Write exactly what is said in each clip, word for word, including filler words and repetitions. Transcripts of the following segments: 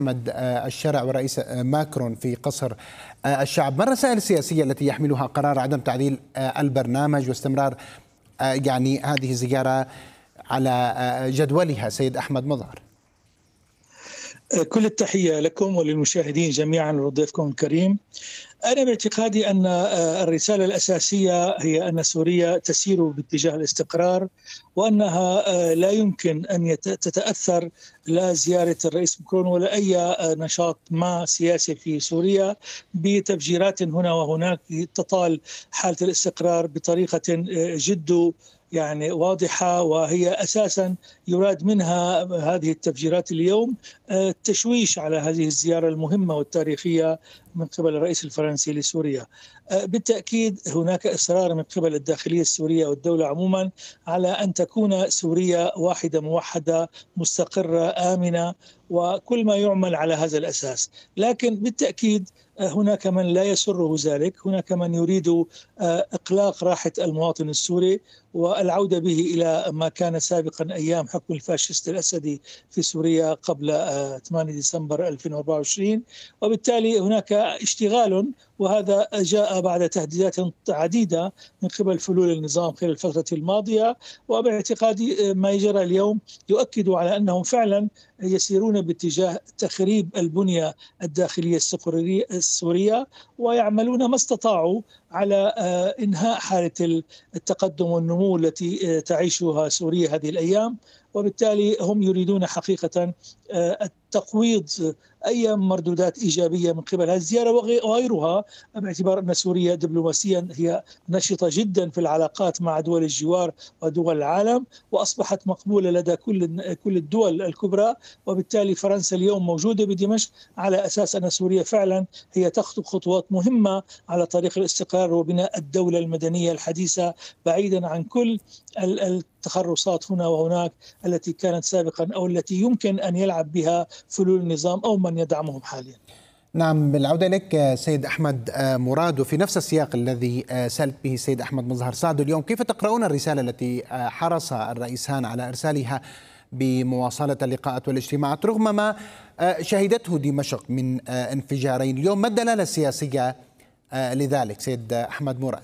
أحمد الشرع ورئيس ماكرون في قصر الشعب، ما الرسائل السياسية التي يحملها قرار عدم تعديل البرنامج واستمرار يعني هذه الزيارة على جدولها سيد أحمد مظهر؟ كل التحية لكم وللمشاهدين جميعا وضيفكم الكريم. أنا باعتقادي أن الرسالة الأساسية هي أن سوريا تسير باتجاه الاستقرار، وأنها لا يمكن أن تتأثر لا زيارة الرئيس ماكرون ولا أي نشاط ما سياسي في سوريا بتفجيرات هنا وهناك تطال حالة الاستقرار بطريقة جد يعني واضحة، وهي أساسا يراد منها هذه التفجيرات اليوم التشويش على هذه الزيارة المهمة والتاريخية من قبل الرئيس الفرنسي لسوريا. بالتأكيد هناك إصرار من قبل الداخلية السورية والدولة عموما على أن تكون سوريا واحدة موحدة مستقرة آمنة، وكل ما يعمل على هذا الأساس. لكن بالتأكيد هناك من لا يسره ذلك، هناك من يريد إقلاق راحة المواطن السوري والعودة به إلى ما كان سابقا أيام حكم الفاشيست الأسدي في سوريا قبل ثمانية ديسمبر ألفين وأربعة وعشرين، وبالتالي هناك اشتغال، وهذا جاء بعد تهديدات عديدة من قبل فلول النظام خلال الفترة الماضية. وباعتقادي ما يجرى اليوم يؤكد على أنهم فعلا يسيرون باتجاه تخريب البنية الداخلية السورية، ويعملون ما استطاعوا على إنهاء حالة التقدم والنمو التي تعيشها سوريا هذه الأيام. وبالتالي هم يريدون حقيقة التقويض أي مردودات إيجابية من قبل هذه الزيارة وغيرها، باعتبار أن سوريا دبلوماسيا هي نشطة جدا في العلاقات مع دول الجوار ودول العالم، وأصبحت مقبولة لدى كل كل الدول الكبرى. وبالتالي فرنسا اليوم موجودة بدمشق على أساس أن سوريا فعلا هي تخطو خطوات مهمة على طريق الاستقرار وبناء الدولة المدنية الحديثة، بعيدا عن كل التخرصات هنا وهناك التي كانت سابقا أو التي يمكن أن يلعب بها فلول النظام أو من يدعمهم حاليا. نعم، بالعودة لك سيد أحمد مراد، وفي نفس السياق الذي سألت به السيد أحمد مظهر سعد اليوم، كيف تقرؤون الرسالة التي حرص الرئيسان على إرسالها بمواصلة اللقاءات والاجتماعات رغم ما شهدته دمشق من انفجارين اليوم؟ ما الدلالة السياسية لذلك سيد أحمد مراد؟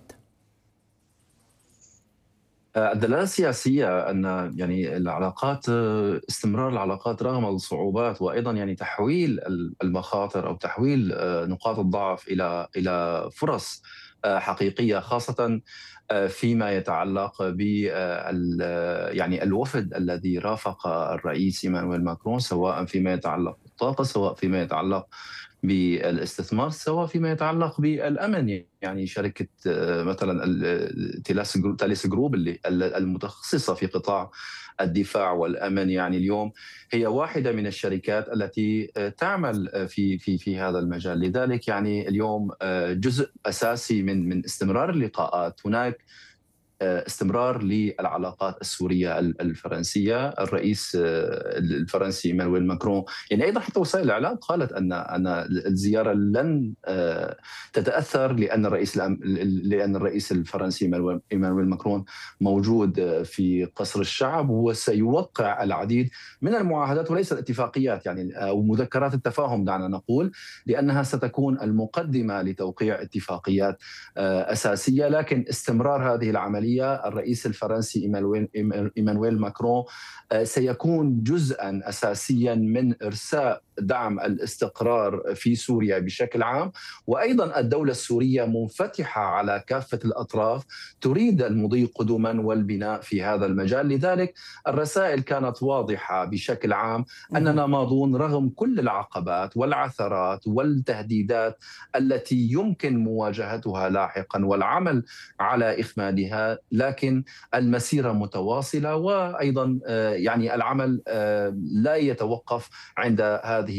الدلالة السياسية أن يعني العلاقات، استمرار العلاقات رغم الصعوبات، وأيضا يعني تحويل المخاطر أو تحويل نقاط الضعف إلى إلى فرص حقيقية، خاصة فيما يتعلق ب يعني الوفد الذي رافق الرئيس إيمانويل ماكرون، سواء فيما يتعلق بالطاقة، سواء فيما يتعلق بالاستثمار، سواء فيما يتعلق بالأمن. يعني شركة مثلا تاليس جروب اللي المتخصصة في قطاع الدفاع والأمن، يعني اليوم هي واحدة من الشركات التي تعمل في في في هذا المجال. لذلك يعني اليوم جزء أساسي من من استمرار اللقاءات. هناك استمرار للعلاقات السورية الفرنسية. الرئيس الفرنسي إيمانويل ماكرون يعني أيضا حتى وسائل الإعلام قالت أن أن الزيارة لن تتأثر لأن الرئيس لأن الرئيس الفرنسي إيمانويل ماكرون موجود في قصر الشعب، وسيوقع العديد من المعاهدات وليس الاتفاقيات يعني أو مذكرات التفاهم دعنا نقول، لأنها ستكون المقدمة لتوقيع اتفاقيات أساسية. لكن استمرار هذه العملية، الرئيس الفرنسي إيمانويل ماكرون سيكون جزءا أساسيا من إرساء دعم الاستقرار في سوريا بشكل عام. وأيضا الدولة السورية منفتحة على كافة الأطراف، تريد المضي قدما والبناء في هذا المجال. لذلك الرسائل كانت واضحة بشكل عام أننا ماضون رغم كل العقبات والعثرات والتهديدات التي يمكن مواجهتها لاحقا والعمل على إخمادها، لكن المسيرة متواصلة، وأيضا يعني العمل لا يتوقف عند هذه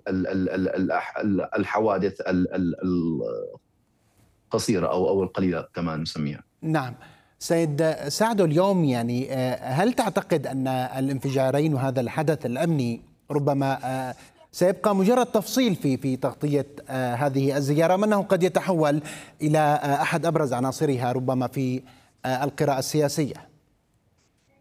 الحوادث القصيرة أو أو القليلة كما نسميها. نعم سيد سعد، اليوم يعني هل تعتقد أن الانفجارين وهذا الحدث الأمني ربما سيبقى مجرد تفصيل في في تغطية هذه الزيارة، أم أنه قد يتحول إلى أحد أبرز عناصرها ربما في القراءة السياسية؟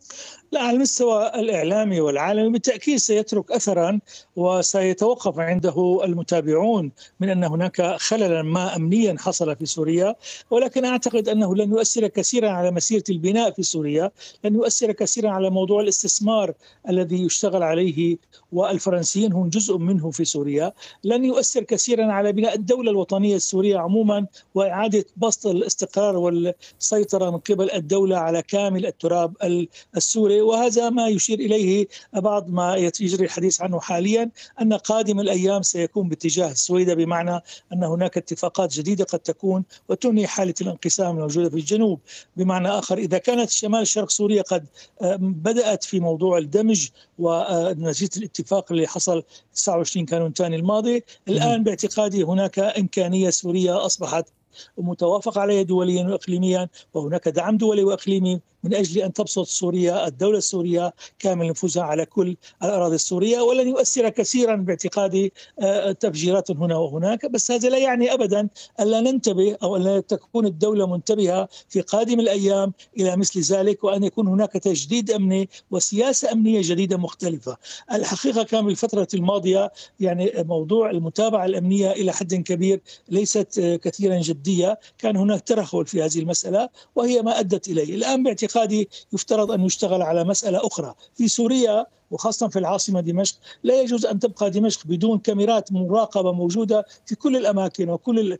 لا، على المستوى الإعلامي والعالمي بالتأكيد سيترك أثرا، وسيتوقف عنده المتابعون من أن هناك خللا ما أمنيا حصل في سوريا. ولكن أعتقد أنه لن يؤثر كثيرا على مسيرة البناء في سوريا، لن يؤثر كثيرا على موضوع الاستثمار الذي يشتغل عليه والفرنسيين هم جزء منه في سوريا، لن يؤثر كثيرا على بناء الدولة الوطنية السورية عموما وإعادة بسط الاستقرار والسيطرة من قبل الدولة على كامل التراب السوري. وهذا ما يشير إليه بعض ما يجري الحديث عنه حاليا، أن قادم الأيام سيكون باتجاه السويدة، بمعنى أن هناك اتفاقات جديدة قد تكون وتنهي حالة الانقسام الموجودة في الجنوب. بمعنى آخر، إذا كانت شمال شرق سوريا قد بدأت في موضوع الدمج ونتيجة الاتفاق اللي حصل تسعة وعشرين كانون ثاني الماضي، الآن باعتقادي هناك إمكانية سوريا أصبحت متوافق عليها دوليا وإقليميا، وهناك دعم دولي وإقليمي من أجل أن تبسط سوريا الدولة السورية كامل نفوذها على كل الأراضي السورية. ولن يؤثر كثيرا باعتقادي تفجيرات هنا وهناك، بس هذا لا يعني أبدا ألا ننتبه أو ألا تكون الدولة منتبهة في قادم الأيام إلى مثل ذلك، وأن يكون هناك تجديد أمني وسياسة أمنية جديدة مختلفة. الحقيقة كان بالفترة الماضية يعني موضوع المتابعة الأمنية إلى حد كبير ليست كثيرا جدية، كان هناك ترهل في هذه المسألة وهي ما أدت إليه. الآن باعتقادي يفترض أن يشتغل على مسألة أخرى في سوريا، وخاصة في العاصمة دمشق. لا يجوز أن تبقى دمشق بدون كاميرات مراقبة موجودة في كل الأماكن وكل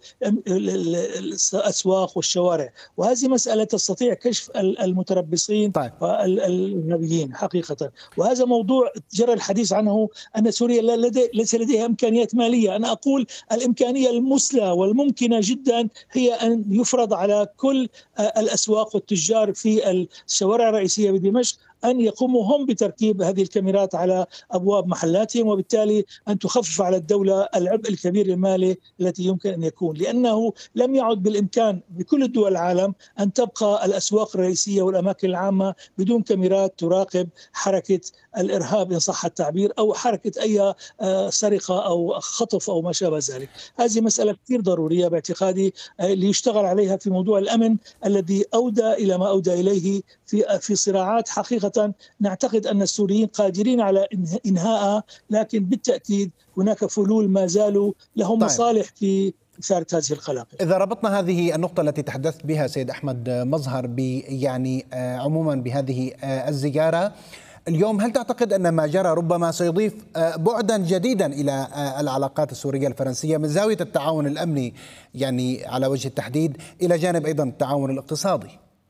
الأسواق والشوارع، وهذه مسألة تستطيع كشف المتربصين طيب. والإرهابيين حقيقة. وهذا موضوع جرى الحديث عنه أن سوريا لدي ليس لديها إمكانيات مالية. أنا أقول الإمكانية المثلى والممكنة جدا هي أن يفرض على كل الأسواق والتجار في الشوارع الرئيسية بدمشق أن يقوموا هم بتركيب هذه الكاميرات على أبواب محلاتهم، وبالتالي أن تخفف على الدولة العبء الكبير المالي التي يمكن أن يكون، لأنه لم يعد بالإمكان بكل دول العالم أن تبقى الأسواق الرئيسية والأماكن العامة بدون كاميرات تراقب حركة الإرهاب إن صح التعبير، أو حركة أي سرقة أو خطف أو ما شابه ذلك. هذه مسألة كثير ضرورية باعتقادي ليشتغل عليها في موضوع الأمن الذي أودى إلى ما أودى إليه في في صراعات حقيقة نعتقد أن السوريين قادرين على إنهائها، لكن بالتأكيد هناك فلول ما زالوا لهم طيب. مصالح في إثارة هذه القلاقل. إذا ربطنا هذه النقطة التي تحدثت بها سيد أحمد مظهر ب يعني عموما بهذه الزيارة اليوم، هل تعتقد أن ما جرى ربما سيضيف بعدا جديدا إلى العلاقات السورية الفرنسية من زاوية التعاون الأمني يعني على وجه التحديد، إلى جانب أيضا التعاون الاقتصادي؟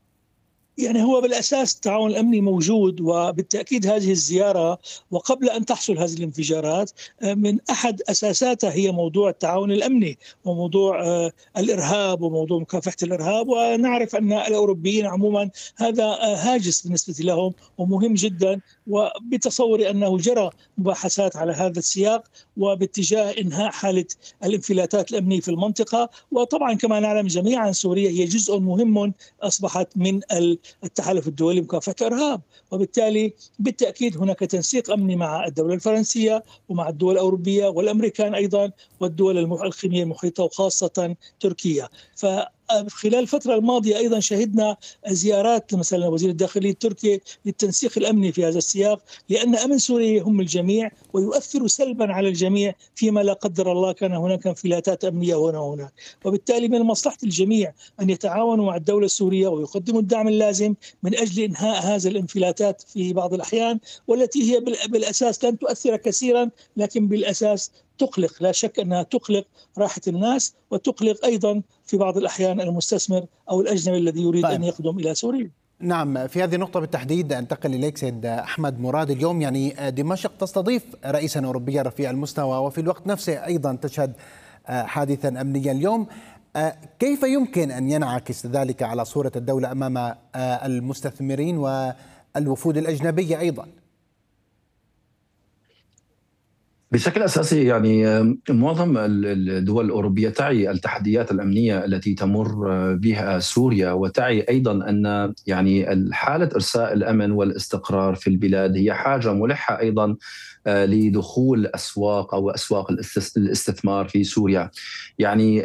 يعني هو بالأساس التعاون الأمني موجود، وبالتأكيد هذه الزيارة وقبل أن تحصل هذه الانفجارات من أحد أساساتها هي موضوع التعاون الأمني وموضوع الإرهاب وموضوع مكافحة الإرهاب. ونعرف أن الأوروبيين عموما هذا هاجس بالنسبة لهم ومهم جدا، وبتصور أنه جرى مباحثات على هذا السياق وباتجاه إنهاء حالة الانفلاتات الأمنية في المنطقة. وطبعا كما نعلم جميعا سوريا هي جزء مهم أصبحت من التحالف الدولي لمكافحة الإرهاب، وبالتالي بالتأكيد هناك تنسيق أمني مع الدولة الفرنسية ومع الدول الأوروبية والأمريكان أيضا والدول الإقليمية المحيطة وخاصة تركيا. ف خلال الفترة الماضية أيضا شهدنا زيارات مثلا وزير الداخلية التركي للتنسيق الأمني في هذا السياق، لأن أمن سوريا يهم الجميع ويؤثر سلبا على الجميع فيما لا قدر الله كان هناك انفلاتات أمنية هنا وهناك. وبالتالي من مصلحة الجميع أن يتعاونوا مع الدولة السورية ويقدموا الدعم اللازم من أجل إنهاء هذه الانفلاتات في بعض الأحيان، والتي هي بالأساس لن تؤثر كثيرا لكن بالأساس تقلق. لا شك أنها تقلق راحة الناس وتقلق أيضا في بعض الأحيان المستثمر أو الأجنبي الذي يريد طيب. أن يقدم إلى سوريا. نعم، في هذه النقطة بالتحديد أنتقل إليك سيد أحمد مراد. اليوم يعني دمشق تستضيف رئيسا أوروبيا رفيع المستوى وفي الوقت نفسه أيضا تشهد حادثا أمنيا اليوم، كيف يمكن أن ينعكس ذلك على صورة الدولة أمام المستثمرين والوفود الأجنبية أيضا؟ بشكل أساسي يعني معظم الدول الأوروبية تعي التحديات الأمنية التي تمر بها سوريا، وتعي أيضا أن يعني حالة إرساء الأمن والاستقرار في البلاد هي حاجة ملحة أيضا لدخول أسواق أو أسواق الاستثمار في سوريا. يعني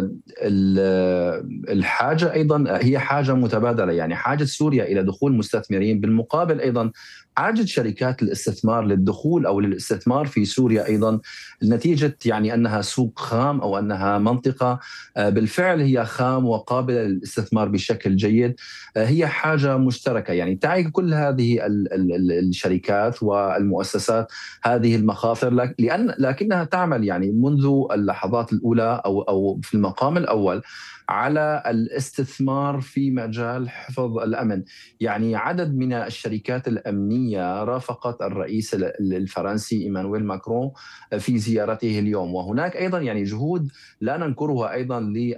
الحاجة أيضا هي حاجة متبادلة، يعني حاجة سوريا إلى دخول مستثمرين، بالمقابل أيضا حاجة شركات الاستثمار للدخول أو للاستثمار في سوريا أيضا، نتيجة يعني أنها سوق خام أو أنها منطقة بالفعل هي خام وقابلة للاستثمار بشكل جيد. هي حاجة مشتركة، يعني تعي كل هذه الشركات والمؤسسات هذه المخاطر، لأن لكنها تعمل يعني منذ اللحظات الأولى أو أو في المقام الأول على الاستثمار في مجال حفظ الأمن. يعني عدد من الشركات الأمنية رافقت الرئيس الفرنسي إيمانويل ماكرون في زيارته اليوم، وهناك أيضا يعني جهود لا ننكرها أيضا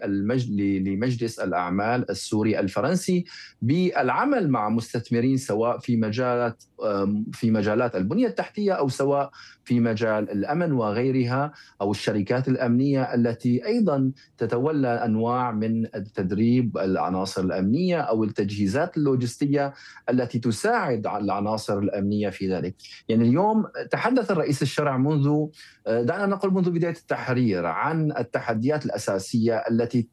لمجلس الأعمال السوري الفرنسي بالعمل مع مستثمرين سواء في مجالات في مجالات البنية التحتية أو سواء في مجال الأمن وغيرها، أو الشركات الأمنية التي أيضا تتولى أنواع من التدريب العناصر الأمنية أو التجهيزات اللوجستية التي تساعد العناصر الأمنية في ذلك. يعني اليوم تحدث الرئيس الشرع منذ دعنا نقول منذ بداية التحرير عن التحديات الأساسية التي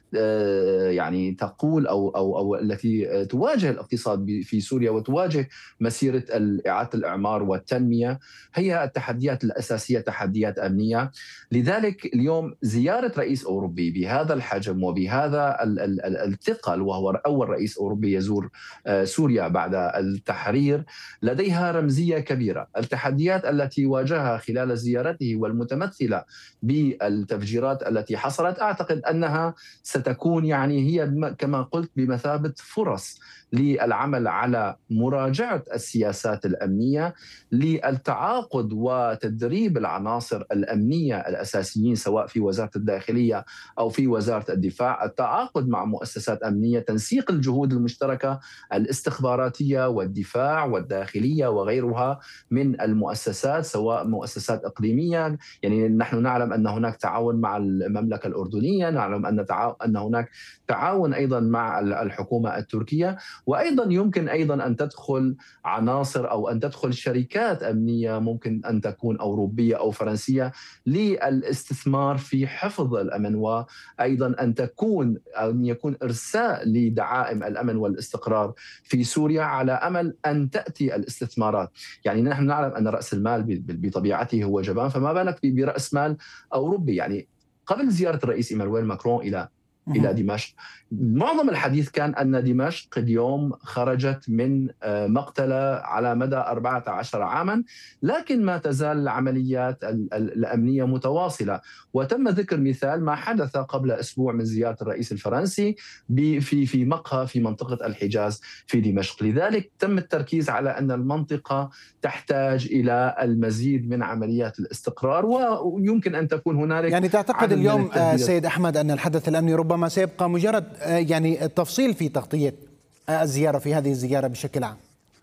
يعني تقول أو أو أو التي تواجه الاقتصاد في سوريا وتواجه مسيرة إعادة الإعمار والتنمية. هي التحديات الأساسية تحديات أمنية. لذلك اليوم زيارة رئيس أوروبي بهذا الحجم وبهذا الثقل، وهو أول رئيس أوروبي يزور سوريا بعد التحرير، لديها رمزية كبيرة. التحديات التي واجهها خلال زيارته والمتمثلة بالتفجيرات التي حصلت، أعتقد أنها ستكون يعني هي كما قلت بمثابة فرص للعمل على مراجعة السياسات الأمنية، للتعاقد وتدريب العناصر الأمنية الأساسيين سواء في وزارة الداخلية أو في وزارة الدفاع، التعاقد مع مؤسسات أمنية، تنسيق الجهود المشتركة الاستخباراتية والدفاع والداخلية وغيرها من المؤسسات، سواء مؤسسات إقليمية. يعني نحن نعلم أن هناك تعاون مع المملكة الأردنية، نعلم أن أن هناك تعاون أيضا مع الحكومة التركية، وأيضا يمكن أيضا أن تدخل عناصر أو أن تدخل شركات أمنية ممكن أن تكون أوروبية أو فرنسية للاستثمار في حفظ الأمن، وأيضا أن تكون أن يكون إرساء لدعائم الأمن والاستقرار في سوريا على أمل أن تأتي الاستثمارات. يعني نحن نعلم أن رأس المال بطبيعته هو جبان، فما بالك برأس مال أوروبي. يعني قبل زيارة الرئيس إيمانويل ماكرون إلى إلى دمشق، معظم الحديث كان أن دمشق اليوم خرجت من مقتلة على مدى أربعة عشر عاما، لكن ما تزال العمليات الأمنية متواصلة. وتم ذكر مثال ما حدث قبل أسبوع من زيارة الرئيس الفرنسي في في مقهى في منطقة الحجاز في دمشق. لذلك تم التركيز على أن المنطقة تحتاج إلى المزيد من عمليات الاستقرار، ويمكن أن تكون هنالك يعني تعتقد اليوم سيد أحمد أن الحدث الأمني ربما سيبقى مجرد يعني التفصيل في تغطية الزيارة في هذه الزيارة بشكل عام؟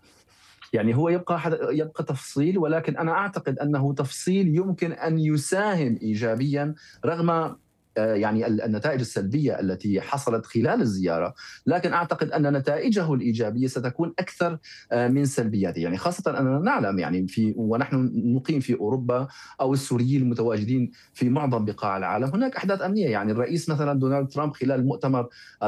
يعني هو يبقى يبقى تفصيل، ولكن أنا أعتقد أنه تفصيل يمكن أن يساهم إيجابيا رغم يعني النتائج السلبية التي حصلت خلال الزيارة، لكن أعتقد أن نتائجه الإيجابية ستكون أكثر من سلبياته. يعني خاصة أننا نعلم يعني في ونحن نقيم في أوروبا أو السوريين المتواجدين في معظم بقاع العالم هناك أحداث أمنية. يعني الرئيس مثلا دونالد ترامب خلال المؤتمر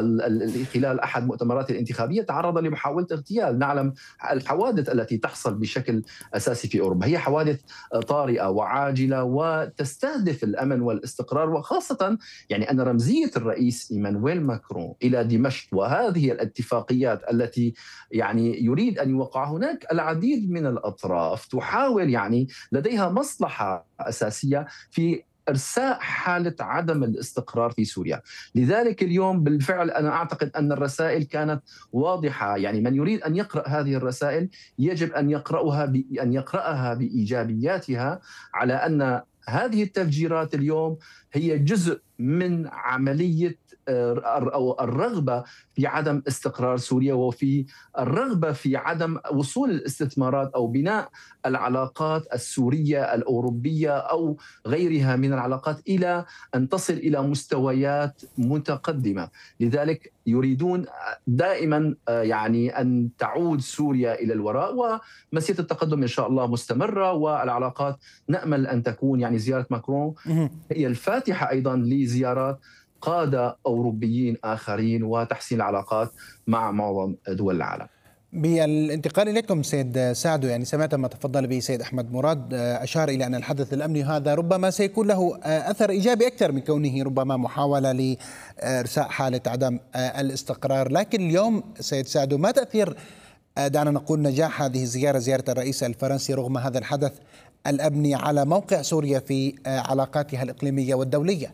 خلال أحد مؤتمراته الانتخابية تعرض لمحاولة اغتيال. نعلم الحوادث التي تحصل بشكل أساسي في أوروبا هي حوادث طارئة وعاجلة وتستهدف الأمن والاستقرار، وخاصة يعني أن رمزية الرئيس إيمانويل ماكرون إلى دمشق وهذه الاتفاقيات التي يعني يريد أن يوقع، هناك العديد من الأطراف تحاول يعني لديها مصلحة أساسية في إرساء حالة عدم الاستقرار في سوريا. لذلك اليوم بالفعل أنا أعتقد أن الرسائل كانت واضحة. يعني من يريد أن يقرأ هذه الرسائل يجب أن يقرأها أن يقرأها بإيجابياتها، على أن هذه التفجيرات اليوم هي جزء من عملية أو الرغبة في عدم استقرار سوريا، وفي الرغبة في عدم وصول الاستثمارات أو بناء العلاقات السورية الأوروبية أو غيرها من العلاقات إلى أن تصل إلى مستويات متقدمة. لذلك يريدون دائما يعني أن تعود سوريا إلى الوراء، ومسيرة التقدم إن شاء الله مستمرة، والعلاقات نأمل أن تكون يعني زيارة ماكرون هي الفاتحة أيضا لزيارات قادة أوروبيين آخرين وتحسين العلاقات مع معظم دول العالم. بالانتقال إليكم سيد سعدو، يعني سمعت ما تفضل به سيد أحمد مراد، أشار إلى أن الحدث الأمني هذا ربما سيكون له أثر إيجابي أكثر من كونه ربما محاولة لإرساء حالة عدم الاستقرار. لكن اليوم سيد سعدو، ما تأثير دعنا نقول نجاح هذه الزيارة، زيارة الرئيس الفرنسي رغم هذا الحدث الأمني، على موقع سوريا في علاقاتها الإقليمية والدولية؟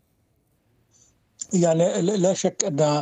يعني لا شك أن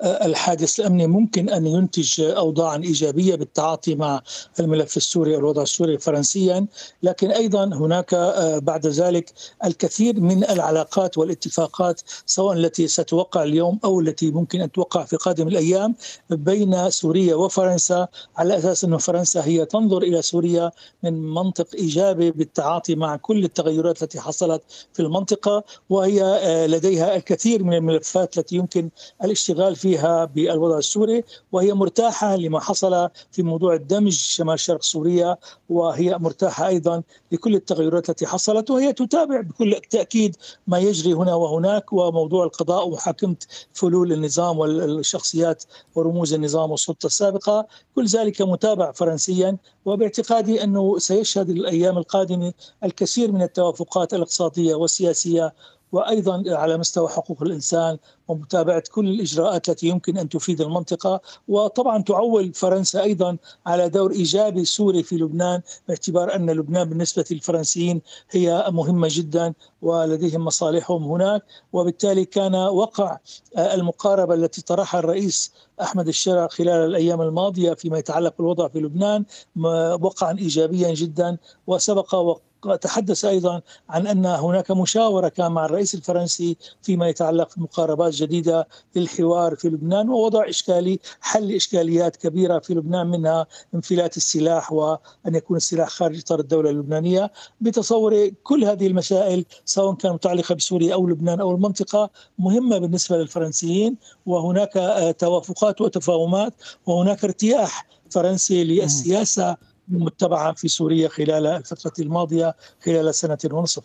الحادث الأمني ممكن أن ينتج أوضاعا إيجابية بالتعاطي مع الملف السوري والوضع السوري فرنسيا، لكن أيضا هناك بعد ذلك الكثير من العلاقات والاتفاقات سواء التي ستوقع اليوم أو التي ممكن أن توقع في قادم الأيام بين سوريا وفرنسا، على أساس أن فرنسا هي تنظر إلى سوريا من منطق إيجابي بالتعاطي مع كل التغيرات التي حصلت في المنطقة، وهي لديها الكثير من الملفات التي يمكن الاشتغال فيها بالوضع السوري، وهي مرتاحة لما حصل في موضوع الدمج شمال شرق سوريا، وهي مرتاحة أيضا لكل التغيرات التي حصلت، وهي تتابع بكل تأكيد ما يجري هنا وهناك، وموضوع القضاء ومحاكمة فلول النظام والشخصيات ورموز النظام والسلطة السابقة، كل ذلك متابع فرنسيا. وباعتقادي أنه سيشهد الأيام القادمة الكثير من التوافقات الاقتصادية والسياسية، وأيضا على مستوى حقوق الإنسان، ومتابعة كل الإجراءات التي يمكن أن تفيد المنطقة. وطبعا تعول فرنسا أيضا على دور إيجابي سوري في لبنان، باعتبار أن لبنان بالنسبة للفرنسيين هي مهمة جدا ولديهم مصالحهم هناك، وبالتالي كان وقع المقاربة التي طرحها الرئيس أحمد الشرع خلال الأيام الماضية فيما يتعلق بالوضع في لبنان وقعا إيجابيا جدا. وسبق وقع تحدث أيضا عن أن هناك مشاورة كان مع الرئيس الفرنسي فيما يتعلق بمقاربات جديدة للحوار في لبنان ووضع إشكالي حل إشكاليات كبيرة في لبنان، منها انفلات السلاح وأن يكون السلاح خارج إطار الدولة اللبنانية. بتصوري كل هذه المسائل سواء كانت متعلقة بسوريا أو لبنان أو المنطقة مهمة بالنسبة للفرنسيين، وهناك توافقات وتفاهمات، وهناك ارتياح فرنسي للسياسة المتبعة في سوريا خلال الفترة الماضية خلال سنة ونصف.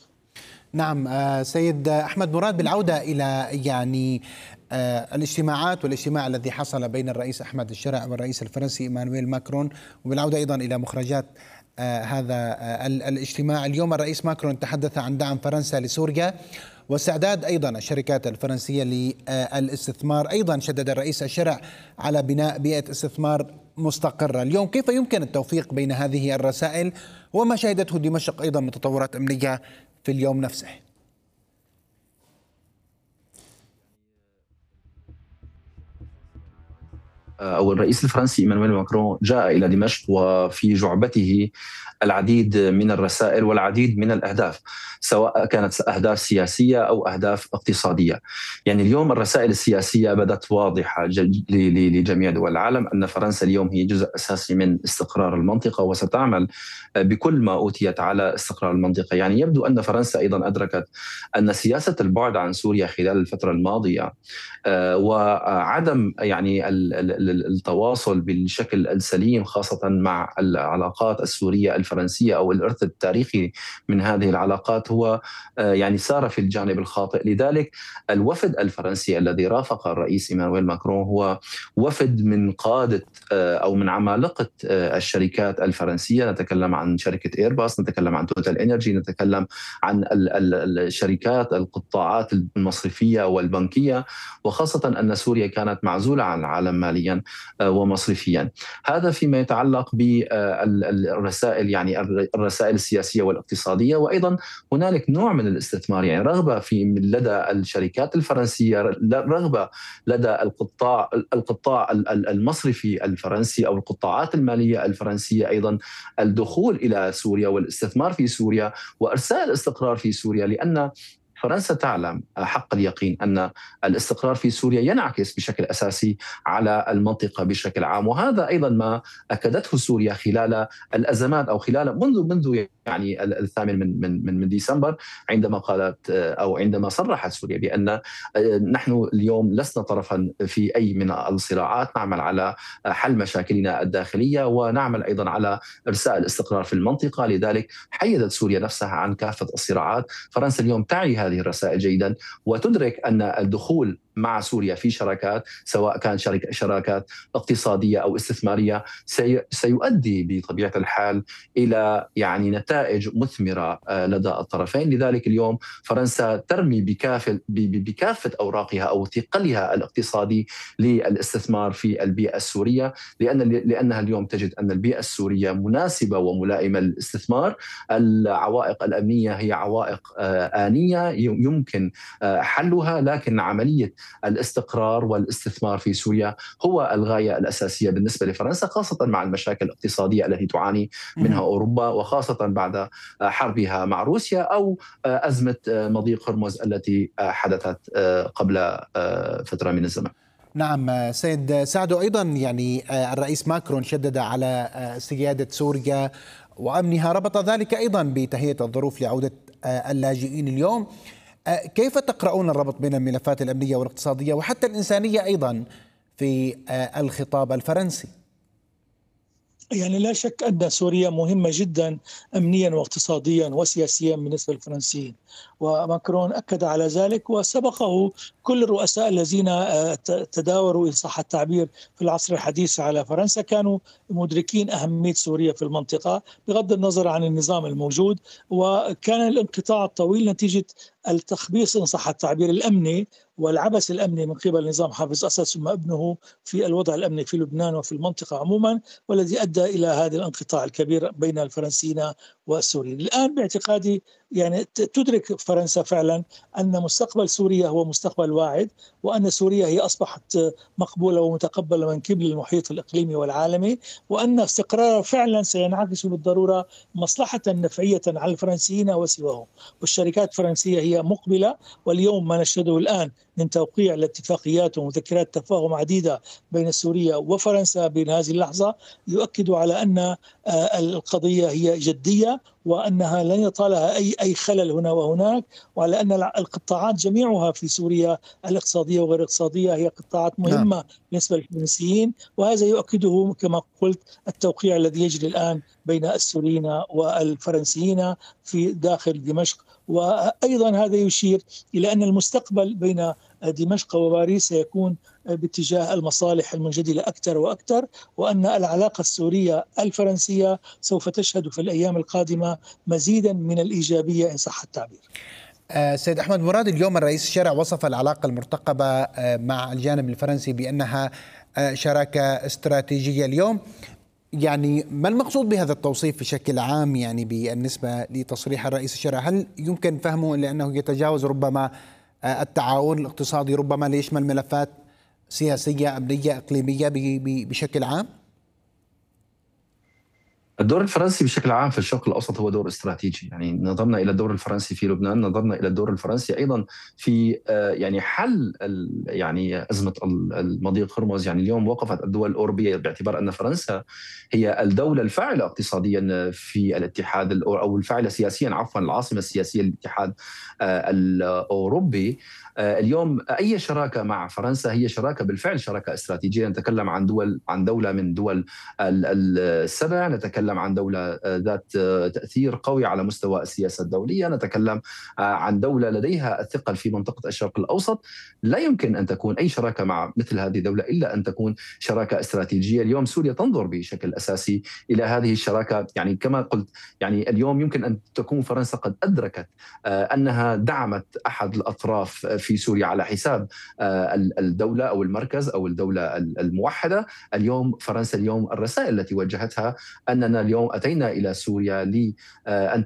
نعم سيد أحمد مراد، بالعودة إلى يعني الاجتماعات والاجتماع الذي حصل بين الرئيس أحمد الشرع والرئيس الفرنسي إيمانويل ماكرون، وبالعودة أيضا إلى مخرجات هذا الاجتماع، اليوم الرئيس ماكرون تحدث عن دعم فرنسا لسوريا واستعداد أيضا الشركات الفرنسية للاستثمار. أيضا شدد الرئيس الشرع على بناء بيئة استثمار مستقرة. اليوم كيف يمكن التوفيق بين هذه الرسائل وما شهدته دمشق أيضا من تطورات أمنية في اليوم نفسه؟ أو الرئيس الفرنسي إيمانويل ماكرون جاء إلى دمشق وفي جعبته العديد من الرسائل والعديد من الأهداف، سواء كانت أهداف سياسية أو أهداف اقتصادية. يعني اليوم الرسائل السياسية بدت واضحة لجميع دول العالم أن فرنسا اليوم هي جزء أساسي من استقرار المنطقة وستعمل بكل ما أوتيت على استقرار المنطقة. يعني يبدو أن فرنسا أيضا أدركت أن سياسة البعد عن سوريا خلال الفترة الماضية وعدم يعني التواصل بالشكل السليم خاصة مع العلاقات السورية الفرنسية أو الإرث التاريخي من هذه العلاقات هو يعني سار في الجانب الخاطئ. لذلك الوفد الفرنسي الذي رافق الرئيس إيمانويل ماكرون هو وفد من قادة أو من عمالقة الشركات الفرنسية، نتكلم عن شركة إيرباص، نتكلم عن توتال إنرجي، نتكلم عن الشركات القطاعات المصرفية والبنكية، وخاصة أن سوريا كانت معزولة عن العالم ماليا ومصرفيا. هذا فيما يتعلق بالرسائل يعني الرسائل السياسية والاقتصادية. وأيضا هنالك نوع من الاستثمار، يعني رغبة في لدى الشركات الفرنسية، رغبة لدى القطاع القطاع المصرفي الفرنسي أو القطاعات المالية الفرنسية أيضا الدخول إلى سوريا والاستثمار في سوريا وإرساء الاستقرار في سوريا، لأن فرنسا تعلم حق اليقين أن الاستقرار في سوريا ينعكس بشكل أساسي على المنطقة بشكل عام، وهذا أيضا ما أكدته سوريا خلال الأزمات أو خلال منذ منذ يعني الثامن من من من ديسمبر، عندما قالت أو عندما صرحت سوريا بأن نحن اليوم لسنا طرفا في أي من الصراعات، نعمل على حل مشاكلنا الداخلية ونعمل أيضا على إرساء الاستقرار في المنطقة. لذلك حيدت سوريا نفسها عن كافة الصراعات. فرنسا اليوم تعي هذه الرسائل جيدا وتدرك أن الدخول مع سوريا في شراكات، سواء كان شراكات اقتصادية أو استثمارية، سيؤدي بطبيعة الحال إلى يعني نتائج مثمرة لدى الطرفين. لذلك اليوم فرنسا ترمي بكافة بكافة أوراقها أو ثقلها الاقتصادي للاستثمار في البيئة السورية، لأن لأنها اليوم تجد أن البيئة السورية مناسبة وملائمة للاستثمار. العوائق الأمنية هي عوائق آنية يمكن حلها، لكن عملية الاستقرار والاستثمار في سوريا هو الغاية الأساسية بالنسبة لفرنسا، خاصة مع المشاكل الاقتصادية التي تعاني منها أوروبا، وخاصة بعد حربها مع روسيا أو أزمة مضيق هرمز التي حدثت قبل فترة من الزمن. نعم سيد سعدو، أيضا يعني الرئيس ماكرون شدد على سيادة سوريا وأمنها، ربط ذلك أيضا بتهيئة الظروف لعودة اللاجئين اليوم. كيف تقرؤون الربط بين الملفات الأمنية والاقتصادية وحتى الإنسانية أيضا في الخطاب الفرنسي؟ يعني لا شك أن سوريا مهمة جدا أمنيا واقتصاديا وسياسيا بالنسبة للفرنسيين، وماكرون أكد على ذلك، وسبقه كل الرؤساء الذين تداوروا إن صح التعبير في العصر الحديث على فرنسا كانوا مدركين أهمية سوريا في المنطقة بغض النظر عن النظام الموجود. وكان الانقطاع الطويل نتيجة التخبيص إن صح التعبير الأمني والعبث الأمني من قبل نظام حافظ أسد ثم ابنه في الوضع الأمني في لبنان وفي المنطقة عموما، والذي أدى إلى هذا الانقطاع الكبير بين الفرنسيين والسوريين. الآن باعتقادي يعني تدرك فرنسا فعلا أن مستقبل سوريا هو مستقبل واعد، وأن سوريا هي أصبحت مقبولة ومتقبلة من قبل المحيط الإقليمي والعالمي، وأن استقرارها فعلا سينعكس بالضرورة مصلحة نفعية على الفرنسيين وسواهم. والشركات الفرنسية هي مقبلة، واليوم ما نشهده الآن من توقيع الاتفاقيات ومذكرات تفاهم عديدة بين سوريا وفرنسا بين هذه اللحظة يؤكد على أن القضية هي جدية، وأنها لن يطالها أي أي خلل هنا وهناك، وعلى أن القطاعات جميعها في سوريا الاقتصادية وغير الاقتصادية هي قطاعات مهمة بالنسبة للفرنسيين، وهذا يؤكده كما قلت التوقيع الذي يجري الآن بين السوريين والفرنسيين في داخل دمشق. وأيضا هذا يشير إلى أن المستقبل بين دمشق وباريس سيكون باتجاه المصالح المنجدلة أكثر وأكثر، وأن العلاقة السورية الفرنسية سوف تشهد في الأيام القادمة مزيدا من الإيجابية إن صح التعبير. سيد أحمد مراد، اليوم الرئيس الشرع وصف العلاقة المرتقبة مع الجانب الفرنسي بأنها شراكة استراتيجية. اليوم يعني ما المقصود بهذا التوصيف بشكل عام يعني بالنسبة لتصريح الرئيس الشرع؟ هل يمكن فهمه لأنه يتجاوز ربما التعاون الاقتصادي، ربما ليشمل ملفات سياسية أمنية إقليمية بشكل عام؟ الدور الفرنسي بشكل عام في الشرق الأوسط هو دور استراتيجي. يعني نظرنا إلى الدور الفرنسي في لبنان، نظرنا إلى الدور الفرنسي أيضا في يعني حل يعني أزمة المضيق هرمز. يعني اليوم وقفت الدول الأوروبية باعتبار أن فرنسا هي الدولة الفاعلة اقتصاديا في الاتحاد أو الفاعلة سياسيا عفوا العاصمة السياسية للاتحاد الأوروبي. اليوم أي شراكة مع فرنسا هي شراكة بالفعل شراكة استراتيجية. نتكلم عن دول عن دولة من دول السبع، نتكلم عن دولة ذات تأثير قوي على مستوى السياسة الدولية، نتكلم عن دولة لديها الثقل في منطقة الشرق الأوسط. لا يمكن أن تكون أي شراكة مع مثل هذه الدولة إلا أن تكون شراكة استراتيجية. اليوم سوريا تنظر بشكل أساسي إلى هذه الشراكة. يعني كما قلت يعني اليوم يمكن أن تكون فرنسا قد أدركت أنها دعمت أحد الأطراف في سوريا على حساب الدولة أو المركز أو الدولة الموحدة. اليوم فرنسا اليوم الرسائل التي وجهتها أننا اليوم أتينا إلى سوريا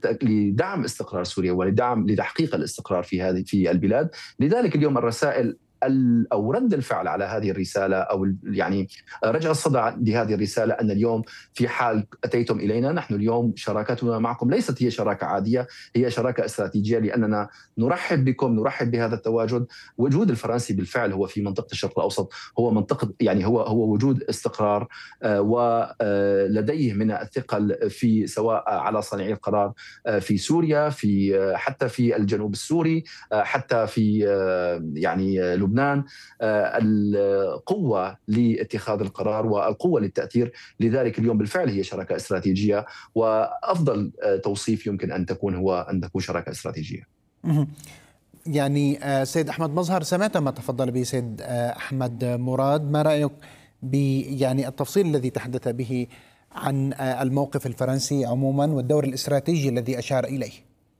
لدعم استقرار سوريا ولدعم لتحقيق الاستقرار في هذه في البلاد. لذلك اليوم الرسائل أو رد الفعل على هذه الرسالة، أو يعني رجع الصدى لهذه الرسالة، أن اليوم في حال أتيتم إلينا، نحن اليوم شراكتنا معكم ليست هي شراكة عادية، هي شراكة استراتيجية، لأننا نرحب بكم، نرحب بهذا التواجد. وجود الفرنسي بالفعل هو في منطقة الشرق الأوسط هو منطقة، يعني هو هو وجود استقرار، ولديه من الثقل في سواء على صانعي القرار في سوريا، في حتى في الجنوب السوري، حتى في يعني لبنان، القوة لاتخاذ القرار والقوة للتأثير. لذلك اليوم بالفعل هي شراكة استراتيجية، وأفضل توصيف يمكن أن تكون هو أن تكون شراكة استراتيجية. يعني سيد أحمد مظهر، سمعت ما تفضل به سيد أحمد مراد، ما رأيك ب يعني التفصيل الذي تحدث به عن الموقف الفرنسي عموما والدور الاستراتيجي الذي أشار إليه؟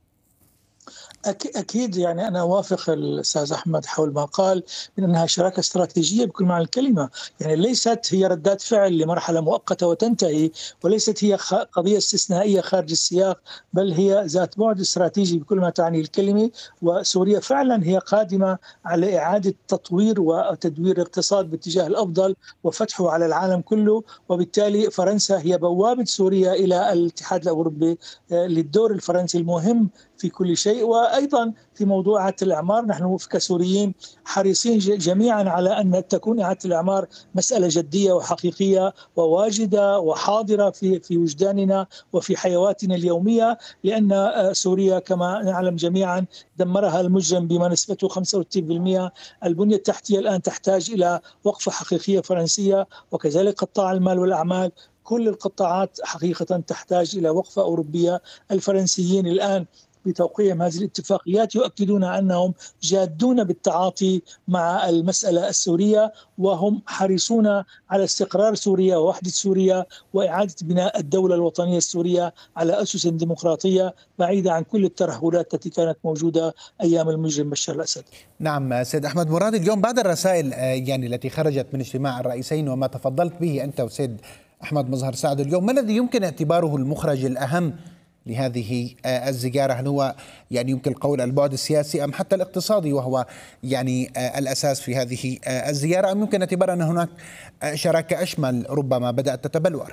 أكيد يعني أنا أوافق الأستاذ أحمد حول ما قال من أنها شراكة استراتيجية بكل معنى الكلمة. يعني ليست هي ردات فعل لمرحلة مؤقتة وتنتهي، وليست هي قضية استثنائية خارج السياق، بل هي ذات بعد استراتيجي بكل ما تعني الكلمة. وسوريا فعلا هي قادمة على إعادة تطوير وتدوير الاقتصاد باتجاه الأفضل وفتحه على العالم كله، وبالتالي فرنسا هي بوابة سوريا إلى الاتحاد الأوروبي للدور الفرنسي المهم في كل شيء. وأيضا في موضوع إعادة الإعمار، نحن كسوريين حريصين جميعا على أن تكون إعادة الإعمار مسألة جدية وحقيقية وواجدة وحاضرة في في وجداننا وفي حيواتنا اليومية، لأن سوريا كما نعلم جميعا دمرها المجرم بما نسبته خمسة وستين بالمئة. البنية التحتية الآن تحتاج إلى وقفة حقيقية فرنسية، وكذلك قطاع المال والأعمال. كل القطاعات حقيقة تحتاج إلى وقفة أوروبية. الفرنسيين الآن بتوقيعهم هذه الاتفاقيات يؤكدون أنهم جادون بالتعاطي مع المسألة السورية، وهم حريصون على استقرار سوريا ووحدة سوريا وإعادة بناء الدولة الوطنية السورية على أسس ديمقراطية بعيدة عن كل الترهلات التي كانت موجودة أيام المجرم بشار الأسد. نعم سيد أحمد مراد، اليوم بعد الرسائل يعني التي خرجت من اجتماع الرئيسين وما تفضلت به أنت وسيد أحمد مظهر سعد اليوم، ما الذي يمكن اعتباره المخرج الأهم لهذه الزيارة؟ هل هو يعني يمكن القول البعد السياسي أم حتى الاقتصادي وهو يعني الأساس في هذه الزيارة، أم يمكن اعتبار أن هناك شراكة أشمل ربما بدأت تتبلور؟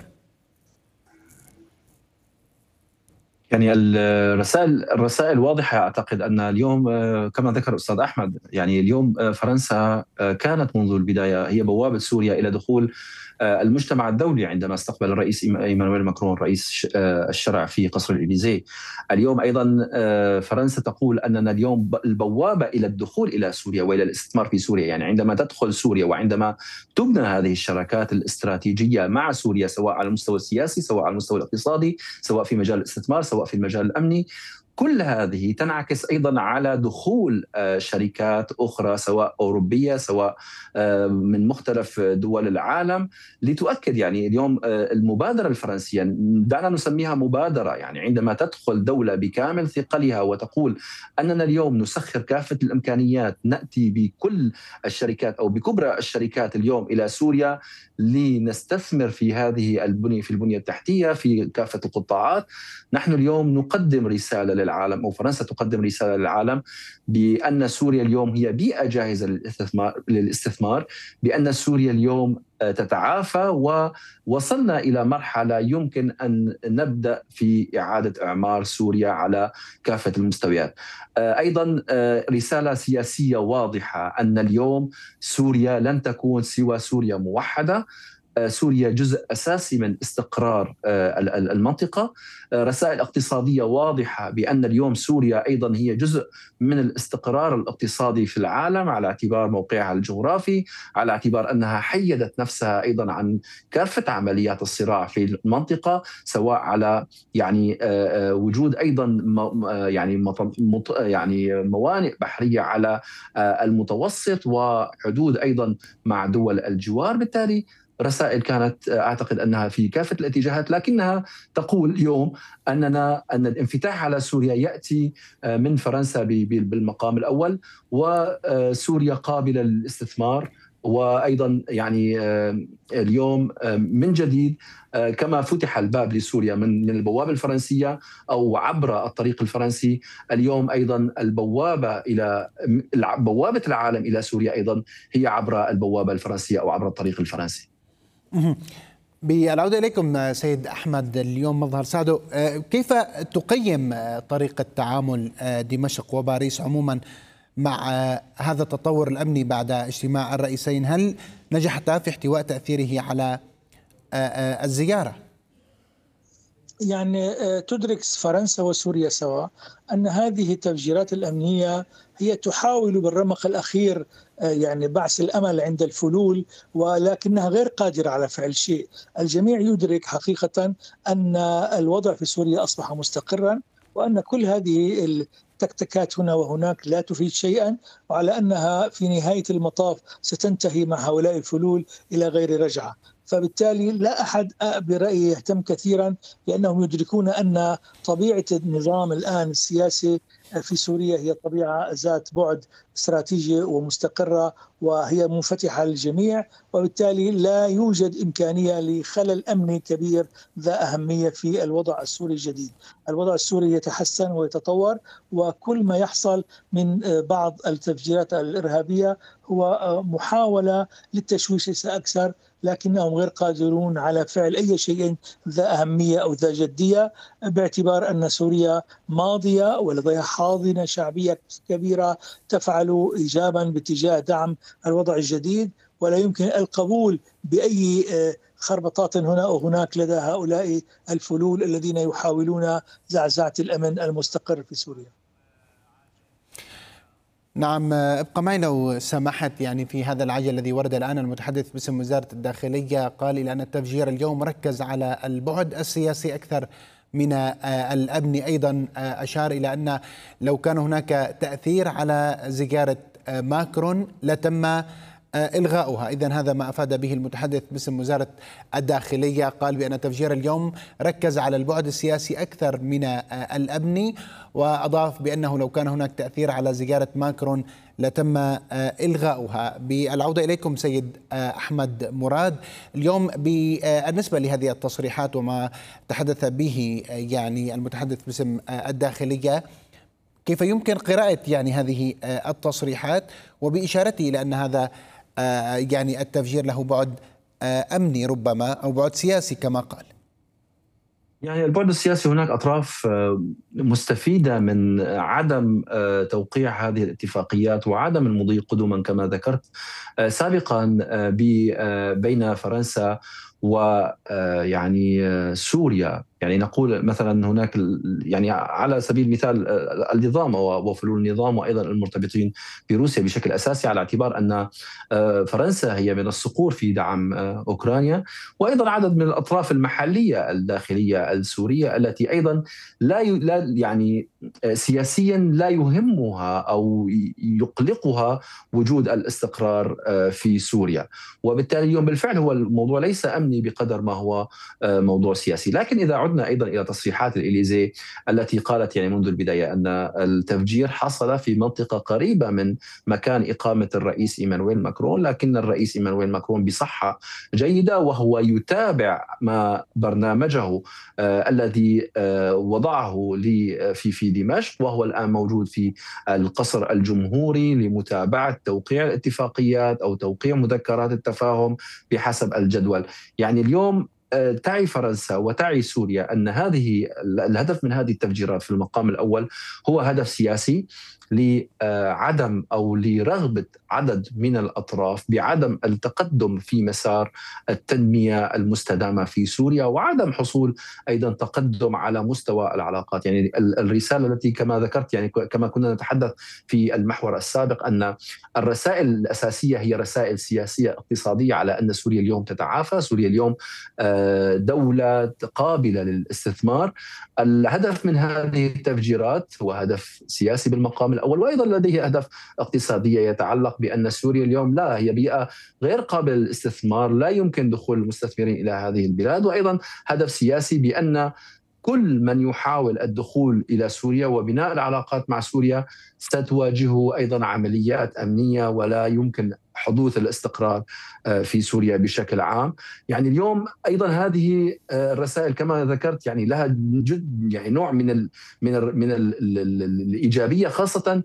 يعني الرسائل الرسائل واضحة. أعتقد أن اليوم كما ذكر الأستاذ أحمد، يعني اليوم فرنسا كانت منذ البداية هي بوابة سوريا إلى دخول المجتمع الدولي عندما استقبل الرئيس إيمانويل ماكرون رئيس الشرع في قصر الإليزيه. اليوم أيضا فرنسا تقول أننا اليوم البوابة إلى الدخول إلى سوريا وإلى الاستثمار في سوريا. يعني عندما تدخل سوريا وعندما تبنى هذه الشراكات الاستراتيجية مع سوريا، سواء على المستوى السياسي، سواء على المستوى الاقتصادي، سواء في مجال الاستثمار، سواء في المجال الأمني، كل هذه تنعكس أيضا على دخول شركات أخرى سواء أوروبية سواء من مختلف دول العالم لتؤكد. يعني اليوم المبادرة الفرنسية دعنا نسميها مبادرة، يعني عندما تدخل دولة بكامل ثقلها وتقول أننا اليوم نسخر كافة الإمكانيات، نأتي بكل الشركات أو بكبرى الشركات اليوم إلى سوريا لنستثمر في هذه البنية، في البنية التحتية، في كافة القطاعات. نحن اليوم نقدم رسالة للعالم، أو فرنسا تقدم رسالة للعالم بأن سوريا اليوم هي بيئة جاهزة للاستثمار, للاستثمار بأن سوريا اليوم تتعافى ووصلنا إلى مرحلة يمكن أن نبدأ في إعادة إعمار سوريا على كافة المستويات. أيضا رسالة سياسية واضحة أن اليوم سوريا لن تكون سوى سوريا موحدة، سوريا جزء أساسي من استقرار المنطقة. رسائل اقتصادية واضحة بأن اليوم سوريا أيضا هي جزء من الاستقرار الاقتصادي في العالم على اعتبار موقعها الجغرافي، على اعتبار أنها حيدت نفسها أيضا عن كافة عمليات الصراع في المنطقة، سواء على يعني وجود أيضا يعني يعني موانئ بحرية على المتوسط وحدود أيضا مع دول الجوار. بالتالي رسائل كانت أعتقد أنها في كافة الاتجاهات، لكنها تقول اليوم أننا أن الانفتاح على سوريا يأتي من فرنسا بالمقام الأول، وسوريا قابلة للاستثمار، وأيضا يعني اليوم من جديد كما فتح الباب لسوريا من من البوابة الفرنسية أو عبر الطريق الفرنسي، اليوم أيضا البوابة إلى بوابة العالم إلى سوريا أيضا هي عبر البوابة الفرنسية أو عبر الطريق الفرنسي. بالعودة إليكم سيد أحمد اليوم مظهر سعدو، كيف تقيم طريقة تعامل دمشق وباريس عموما مع هذا التطور الأمني بعد اجتماع الرئيسين؟ هل نجحتا في احتواء تأثيره على الزيارة؟ يعني تدرك فرنسا وسوريا سوا أن هذه التفجيرات الأمنية هي تحاول بالرمق الأخير يعني بعث الأمل عند الفلول، ولكنها غير قادرة على فعل شيء. الجميع يدرك حقيقة أن الوضع في سوريا أصبح مستقرا، وأن كل هذه التكتكات هنا وهناك لا تفيد شيئا، وعلى أنها في نهاية المطاف ستنتهي مع هؤلاء الفلول إلى غير رجعة. فبالتالي لا أحد برأيي يهتم كثيرا، لأنهم يدركون أن طبيعة النظام الآن السياسي في سوريا هي طبيعة ذات بعد استراتيجي ومستقرة، وهي منفتحة للجميع، وبالتالي لا يوجد إمكانية لخلل أمني كبير ذا أهمية في الوضع السوري الجديد. الوضع السوري يتحسن ويتطور، وكل ما يحصل من بعض التفجيرات الإرهابية هو محاولة للتشويش ليس أكثر، لكنهم غير قادرون على فعل أي شيء ذا أهمية أو ذا جدية، باعتبار أن سوريا ماضية ولديها حاضنة شعبية كبيرة تفعل إيجابا باتجاه دعم الوضع الجديد، ولا يمكن القبول بأي خربطات هنا أو هناك لدى هؤلاء الفلول الذين يحاولون زعزعة الأمن المستقر في سوريا. نعم، ابقى معي لو سمحت. يعني في هذا العجل الذي ورد الآن، المتحدث باسم وزارة الداخلية قال إلى أن التفجير اليوم ركز على البعد السياسي أكثر من الأمن. أيضا أشار إلى أن لو كان هناك تأثير على زيارة ماكرون لتم إلغاؤها. إذن هذا ما أفاد به المتحدث باسم وزارة الداخلية، قال بأن تفجير اليوم ركز على البعد السياسي أكثر من الأمني، وأضاف بأنه لو كان هناك تأثير على زيارة ماكرون لتم إلغاؤها. بالعودة إليكم سيد أحمد مراد، اليوم بالنسبة لهذه التصريحات وما تحدث به يعني المتحدث باسم الداخلية، كيف يمكن قراءة يعني هذه التصريحات وبإشارته إلى أن هذا يعني التفجير له بعد أمني ربما أو بعد سياسي كما قال؟ يعني البعد السياسي، هناك أطراف مستفيدة من عدم توقيع هذه الاتفاقيات وعدم المضي قدما كما ذكرت سابقا بين فرنسا ويعني سوريا. يعني نقول مثلا هناك يعني على سبيل المثال النظام وفلول النظام وايضا المرتبطين بروسيا بشكل اساسي، على اعتبار ان فرنسا هي من الصقور في دعم اوكرانيا، وايضا عدد من الاطراف المحليه الداخليه السوريه التي ايضا لا لا يعني سياسيا لا يهمها او يقلقها وجود الاستقرار في سوريا. وبالتالي اليوم بالفعل هو الموضوع ليس امني بقدر ما هو موضوع سياسي. لكن اذا عدنا ايضا الى تصريحات الإليزي التي قالت يعني منذ البدايه ان التفجير حصل في منطقه قريبه من مكان اقامه الرئيس ايمانويل ماكرون، لكن الرئيس ايمانويل ماكرون بصحه جيده وهو يتابع ما برنامجه آه الذي آه وضعه لي في في دمشق، وهو الان موجود في القصر الجمهوري لمتابعه توقيع الاتفاقيات او توقيع مذكرات التفاهم بحسب الجدول. يعني اليوم تعي فرنسا وتعي سوريا أن هذه الهدف من هذه التفجيرات في المقام الأول هو هدف سياسي لعدم أو لرغبة عدد من الأطراف بعدم التقدم في مسار التنمية المستدامة في سوريا، وعدم حصول أيضا تقدم على مستوى العلاقات. يعني الرسالة التي كما ذكرت يعني كما كنا نتحدث في المحور السابق أن الرسائل الأساسية هي رسائل سياسية اقتصادية على أن سوريا اليوم تتعافى، سوريا اليوم دولة قابلة للاستثمار. الهدف من هذه التفجيرات هو هدف سياسي بالمقام الأول، وأيضا لديه أهداف اقتصادية يتعلق بأن سوريا اليوم لا هي بيئة غير قابلة للاستثمار، لا يمكن دخول المستثمرين إلى هذه البلاد، وأيضا هدف سياسي بأن كل من يحاول الدخول إلى سوريا وبناء العلاقات مع سوريا ستواجهه أيضا عمليات أمنية، ولا يمكن حدوث الاستقرار في سوريا بشكل عام. يعني اليوم أيضا هذه الرسائل كما ذكرت يعني لها جد يعني نوع من ال من ال من ال ال الإيجابية، خاصة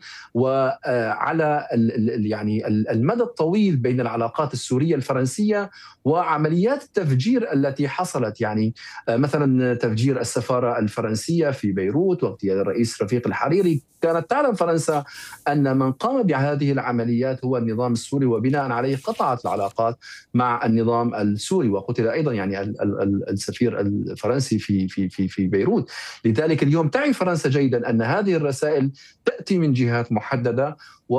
وعلى ال يعني المدى الطويل بين العلاقات السورية الفرنسية وعمليات التفجير التي حصلت. يعني مثلا تفجير السفارة الفرنسية في بيروت واغتيال الرئيس رفيق الحريري، كانت تعلم فرنسا أن من قام بهذه العمليات هو النظام السوري، وبناء عليه قطعت العلاقات مع النظام السوري، وقتل أيضا يعني السفير الفرنسي في في في في بيروت. لذلك اليوم تعي فرنسا جيدا أن هذه الرسائل تأتي من جهات محددة،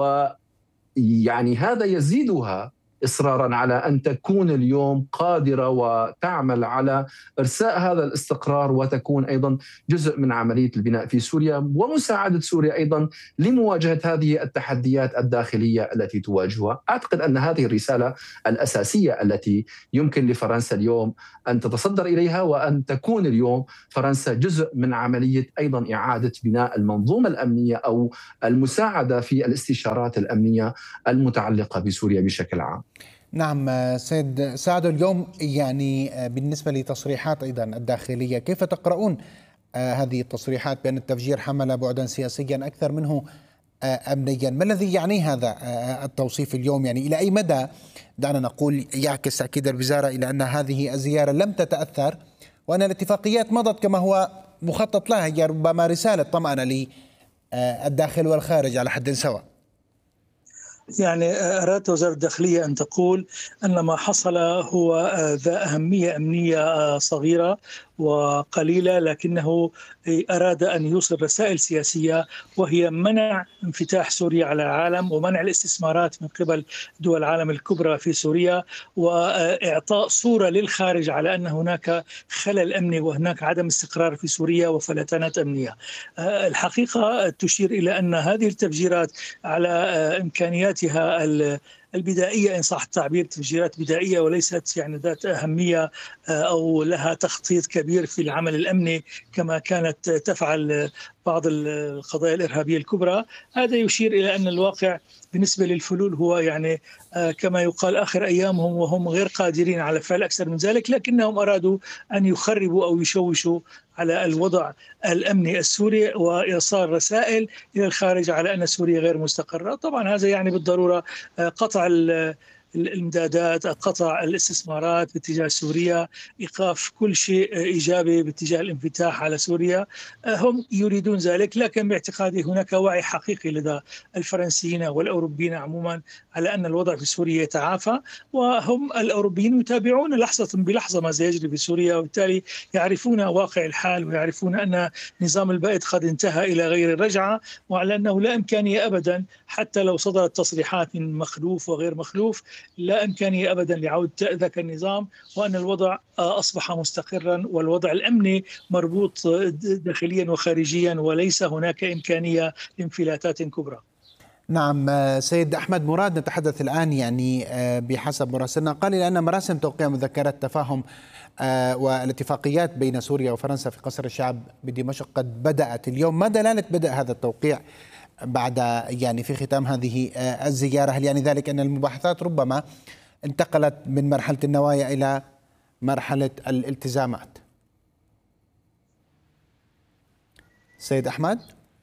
ويعني هذا يزيدها إصرارا على أن تكون اليوم قادرة وتعمل على إرساء هذا الاستقرار، وتكون أيضا جزء من عملية البناء في سوريا، ومساعدة سوريا أيضا لمواجهة هذه التحديات الداخلية التي تواجهها. أعتقد أن هذه الرسالة الأساسية التي يمكن لفرنسا اليوم أن تتصدر إليها، وأن تكون اليوم فرنسا جزء من عملية أيضا إعادة بناء المنظومة الأمنية أو المساعدة في الاستشارات الأمنية المتعلقة بسوريا بشكل عام. نعم سيد سعد، اليوم يعني بالنسبة لتصريحات أيضا الداخلية، كيف تقرؤون هذه التصريحات بأن التفجير حمل بعدا سياسيا أكثر منه أمنيا؟ ما الذي يعني هذا التوصيف اليوم؟ يعني إلى أي مدى دعنا نقول يعكس تأكيد الوزارة إلى أن هذه الزيارة لم تتأثر وأن الاتفاقيات مضت كما هو مخطط لها؟ هي ربما رسالة طمأنة للداخل والخارج على حد سواء. يعني أرادت وزارة الداخلية أن تقول أن ما حصل هو ذا أهمية أمنية صغيرة وقليلة، لكنه أراد أن يوصل رسائل سياسية، وهي منع انفتاح سوريا على العالم ومنع الاستثمارات من قبل دول العالم الكبرى في سوريا، وإعطاء صورة للخارج على أن هناك خلل أمني وهناك عدم استقرار في سوريا وفلتانات أمنية. الحقيقة تشير إلى أن هذه التفجيرات على إمكانياتها البدائية إن صح التعبير، تفجيرات بدائية وليست يعني ذات أهمية أو لها تخطيط كبير في العمل الأمني كما كانت تفعل بعض القضايا الإرهابية الكبرى. هذا يشير إلى أن الواقع بالنسبة للفلول هو يعني كما يقال آخر أيامهم، وهم غير قادرين على فعل أكثر من ذلك، لكنهم أرادوا أن يخربوا أو يشوشوا على الوضع الأمني السوري وإيصال رسائل إلى الخارج على أن سوريا غير مستقرة. طبعا هذا يعني بالضرورة قطع الامدادات، قطع الاستثمارات باتجاه سوريا، ايقاف كل شيء ايجابي باتجاه الانفتاح على سوريا. هم يريدون ذلك، لكن باعتقادي هناك وعي حقيقي لدى الفرنسيين والاوروبيين عموما على ان الوضع في سوريا يتعافى، وهم الاوروبيين يتابعون لحظه بلحظه ما سيجري في سوريا، وبالتالي يعرفون واقع الحال ويعرفون ان نظام البائد قد انتهى الى غير الرجعه، وعلى انه لا امكانيه ابدا حتى لو صدرت تصريحات من مخلوف وغير مخلوف، لا إمكانية أبدا لعودة ذاك النظام، وأن الوضع أصبح مستقرا والوضع الأمني مربوط داخليا وخارجيا، وليس هناك إمكانية لانفلاتات كبرى. نعم سيد أحمد مراد، نتحدث الآن يعني بحسب مراسلنا قال لأن مراسم توقيع مذكرات تفاهم والاتفاقيات بين سوريا وفرنسا في قصر الشعب بدمشق قد بدأت اليوم. ما دلالة بدء هذا التوقيع بعد يعني في ختام هذه الزيارة؟ هل يعني ذلك أن المباحثات ربما انتقلت من مرحلة النوايا إلى مرحلة الالتزامات؟ سيد أحمد،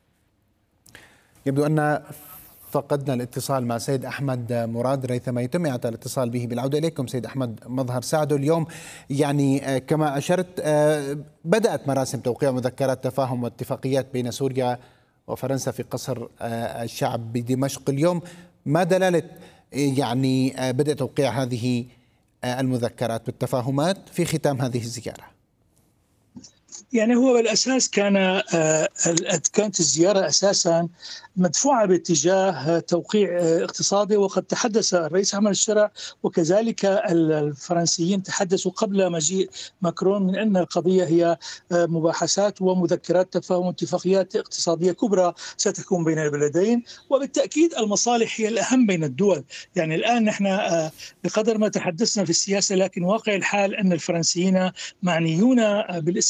يبدو أن فقدنا الاتصال مع سيد أحمد مراد، ريثما يتم إعادة الاتصال به. بالعودة إليكم سيد أحمد مظهر سعد، اليوم يعني كما أشرت بدأت مراسم توقيع مذكرات تفاهم واتفاقيات بين سوريا وفرنسا في قصر الشعب بدمشق اليوم. ما دلالة يعني بدء توقيع هذه المذكرات والتفاهمات في ختام هذه الزيارة؟ يعني هو بالأساس كان كانت الزيارة أساسا مدفوعة باتجاه توقيع اقتصادي، وقد تحدث الرئيس أحمد الشرع وكذلك الفرنسيين تحدثوا قبل مجيء ماكرون من أن القضية هي مباحثات ومذكرات تفاهم واتفاقيات اقتصادية كبرى ستكون بين البلدين، وبالتأكيد المصالح هي الأهم بين الدول. يعني الآن نحن بقدر ما تحدثنا في السياسة، لكن واقع الحال أن الفرنسيين معنيون بالاستثمارات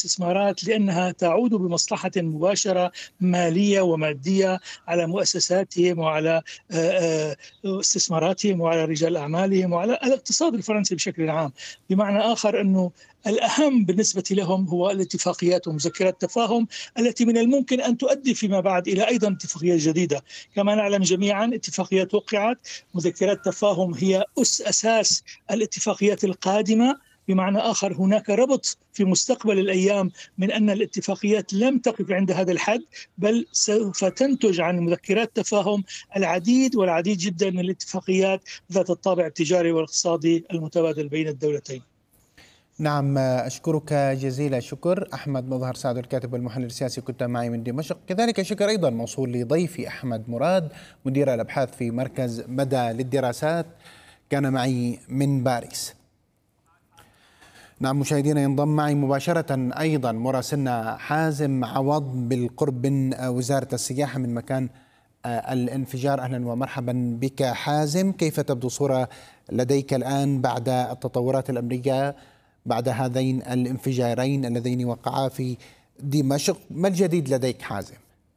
التفجيرات لأنها تعود بمصلحة مباشرة مالية ومادية على مؤسساتهم وعلى استثماراتهم وعلى رجال أعمالهم وعلى الاقتصاد الفرنسي بشكل عام. بمعنى آخر أنه الأهم بالنسبة لهم هو الاتفاقيات ومذكرات التفاهم التي من الممكن أن تؤدي فيما بعد إلى أيضا اتفاقيات جديدة. كما نعلم جميعا اتفاقيات وقعت، مذكرات تفاهم هي أس أساس الاتفاقيات القادمة. بمعنى آخر هناك ربط في مستقبل الأيام من أن الاتفاقيات لم تقف عند هذا الحد، بل سوف تنتج عن مذكرات تفاهم العديد والعديد جدا من الاتفاقيات ذات الطابع التجاري والاقتصادي المتبادل بين الدولتين. نعم، أشكرك جزيل الشكر أحمد مظهر سعد الكاتب والمحلل السياسي، كنت معي من دمشق. كذلك شكر أيضا موصول لضيفي أحمد مراد مدير الأبحاث في مركز مدى للدراسات، كان معي من باريس. نعم مشاهدينا، ينضم معي مباشرة أيضا مراسلنا حازم عوض بالقرب من وزارة السياحة من مكان الانفجار. أهلا ومرحبا بك حازم، كيف تبدو صورة لديك الآن بعد التطورات الأمريكية بعد هذين الانفجارين اللذين وقعا في دمشق؟ ما الجديد لديك حازم؟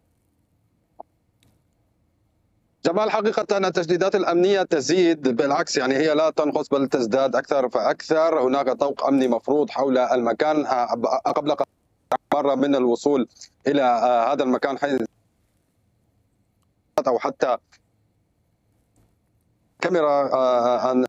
جمال، حقيقة أن التجديدات الأمنية تزيد، بالعكس يعني هي لا تنقص بل تزداد أكثر فأكثر. هناك طوق أمني مفروض حول المكان قبل مرة من الوصول إلى هذا المكان، حيث أو حتى كاميرا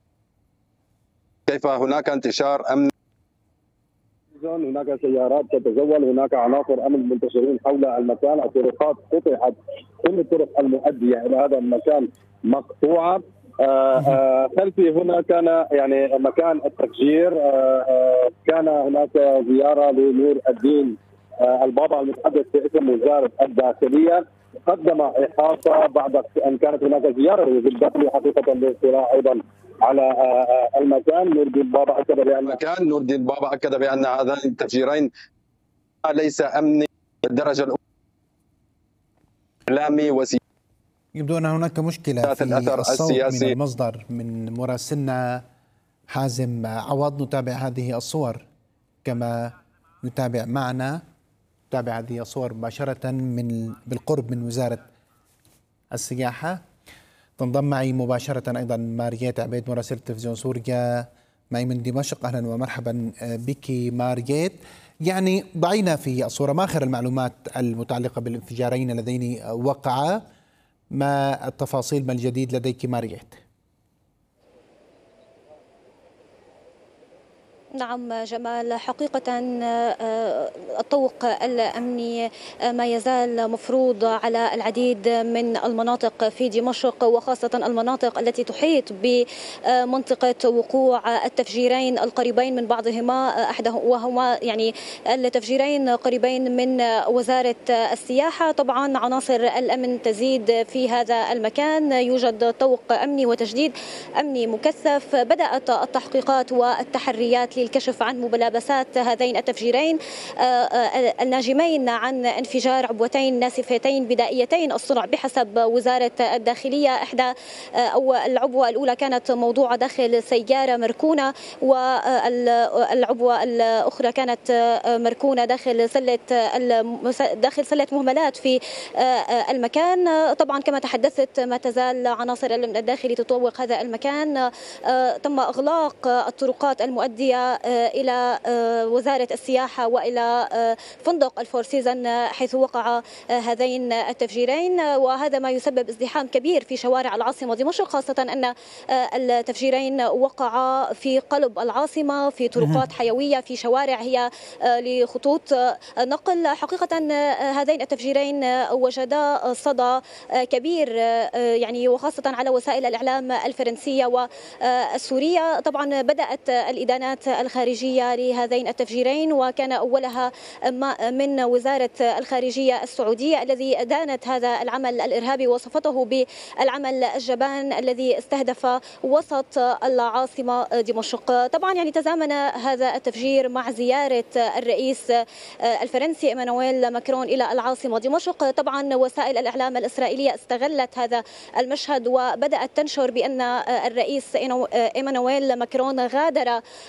كيف هناك انتشار أمني، هناك سيارات تتجول، هناك عناصر أمن منتشرين حول المكان، الطرقات قطعت، كل الطرق المؤدية إلى هذا المكان مقطوعة. خلفي هنا كان يعني مكان التفجير، كان هناك زيارة لنور الدين البابا المتحدث باسم وزارة الداخلية، قدم إحاطة بعد أن كانت هناك زيارة لوزير الداخلية حقيقة للاطلاع أيضا على المكان. نور الدين بابا أكد بأن مكان نور الدين بابا أكد بأن هذين التفجيرين ليس أمني بالدرجة الأولى، إعلامي وسياسي. يبدو أن هناك مشكلة في الصوت من المصدر. من مراسلنا حازم عوض نتابع هذه الصور كما نتابع معنا نتابع هذه الصور مباشرة من بالقرب من وزارة السياحة. تنضم معي مباشرة أيضا مارييت عبيد مراسلة تلفزيون سوريا معي من دمشق. أهلا ومرحبا بك مارييت. يعني ضعينا في الصورة، ما آخر المعلومات المتعلقة بالانفجارين اللذين وقعا؟ ما التفاصيل، ما الجديد لديك مارييت؟ نعم جمال، حقيقة الطوق الأمني ما يزال مفروض على العديد من المناطق في دمشق، وخاصة المناطق التي تحيط بمنطقة وقوع التفجيرين القريبين من بعضهما، وهما يعني التفجيرين قريبين من وزارة السياحة. طبعا عناصر الأمن تزيد في هذا المكان، يوجد طوق أمني وتجديد أمني مكثف. بدأت التحقيقات والتحريات للكشف عن ملابسات هذين التفجيرين الناجمين عن انفجار عبوتين ناسفتين بدائيتين الصنع بحسب وزارة الداخلية. إحدى أو العبوة الأولى كانت موضوعة داخل سيارة مركونة، والعبوة الأخرى كانت مركونة داخل سلة داخل سلة مهملات في المكان. طبعا كما تحدثت، ما تزال عناصر الأمن الداخلي تطوق هذا المكان. تم إغلاق الطرقات المؤدية إلى وزارة السياحة وإلى فندق الفور سيزن حيث وقع هذين التفجيرين، وهذا ما يسبب ازدحام كبير في شوارع العاصمة دمشق، خاصة أن التفجيرين وقعا في قلب العاصمة في طرقات حيوية في شوارع هي لخطوط نقل. حقيقة هذين التفجيرين وجدا صدى كبير يعني، وخاصة على وسائل الإعلام الفرنسية والسورية. طبعا بدأت الإدانات الخارجية لهذين التفجيرين، وكان أولها من وزارة الخارجية السعودية الذي أدانت هذا العمل الإرهابي، وصفته بالعمل الجبان الذي استهدف وسط العاصمة دمشق. طبعا يعني تزامن هذا التفجير مع زيارة الرئيس الفرنسي إيمانويل ماكرون إلى العاصمة دمشق. طبعا وسائل الإعلام الإسرائيلية استغلت هذا المشهد وبدأت تنشر بأن الرئيس إيمانويل ماكرون غادر دمشق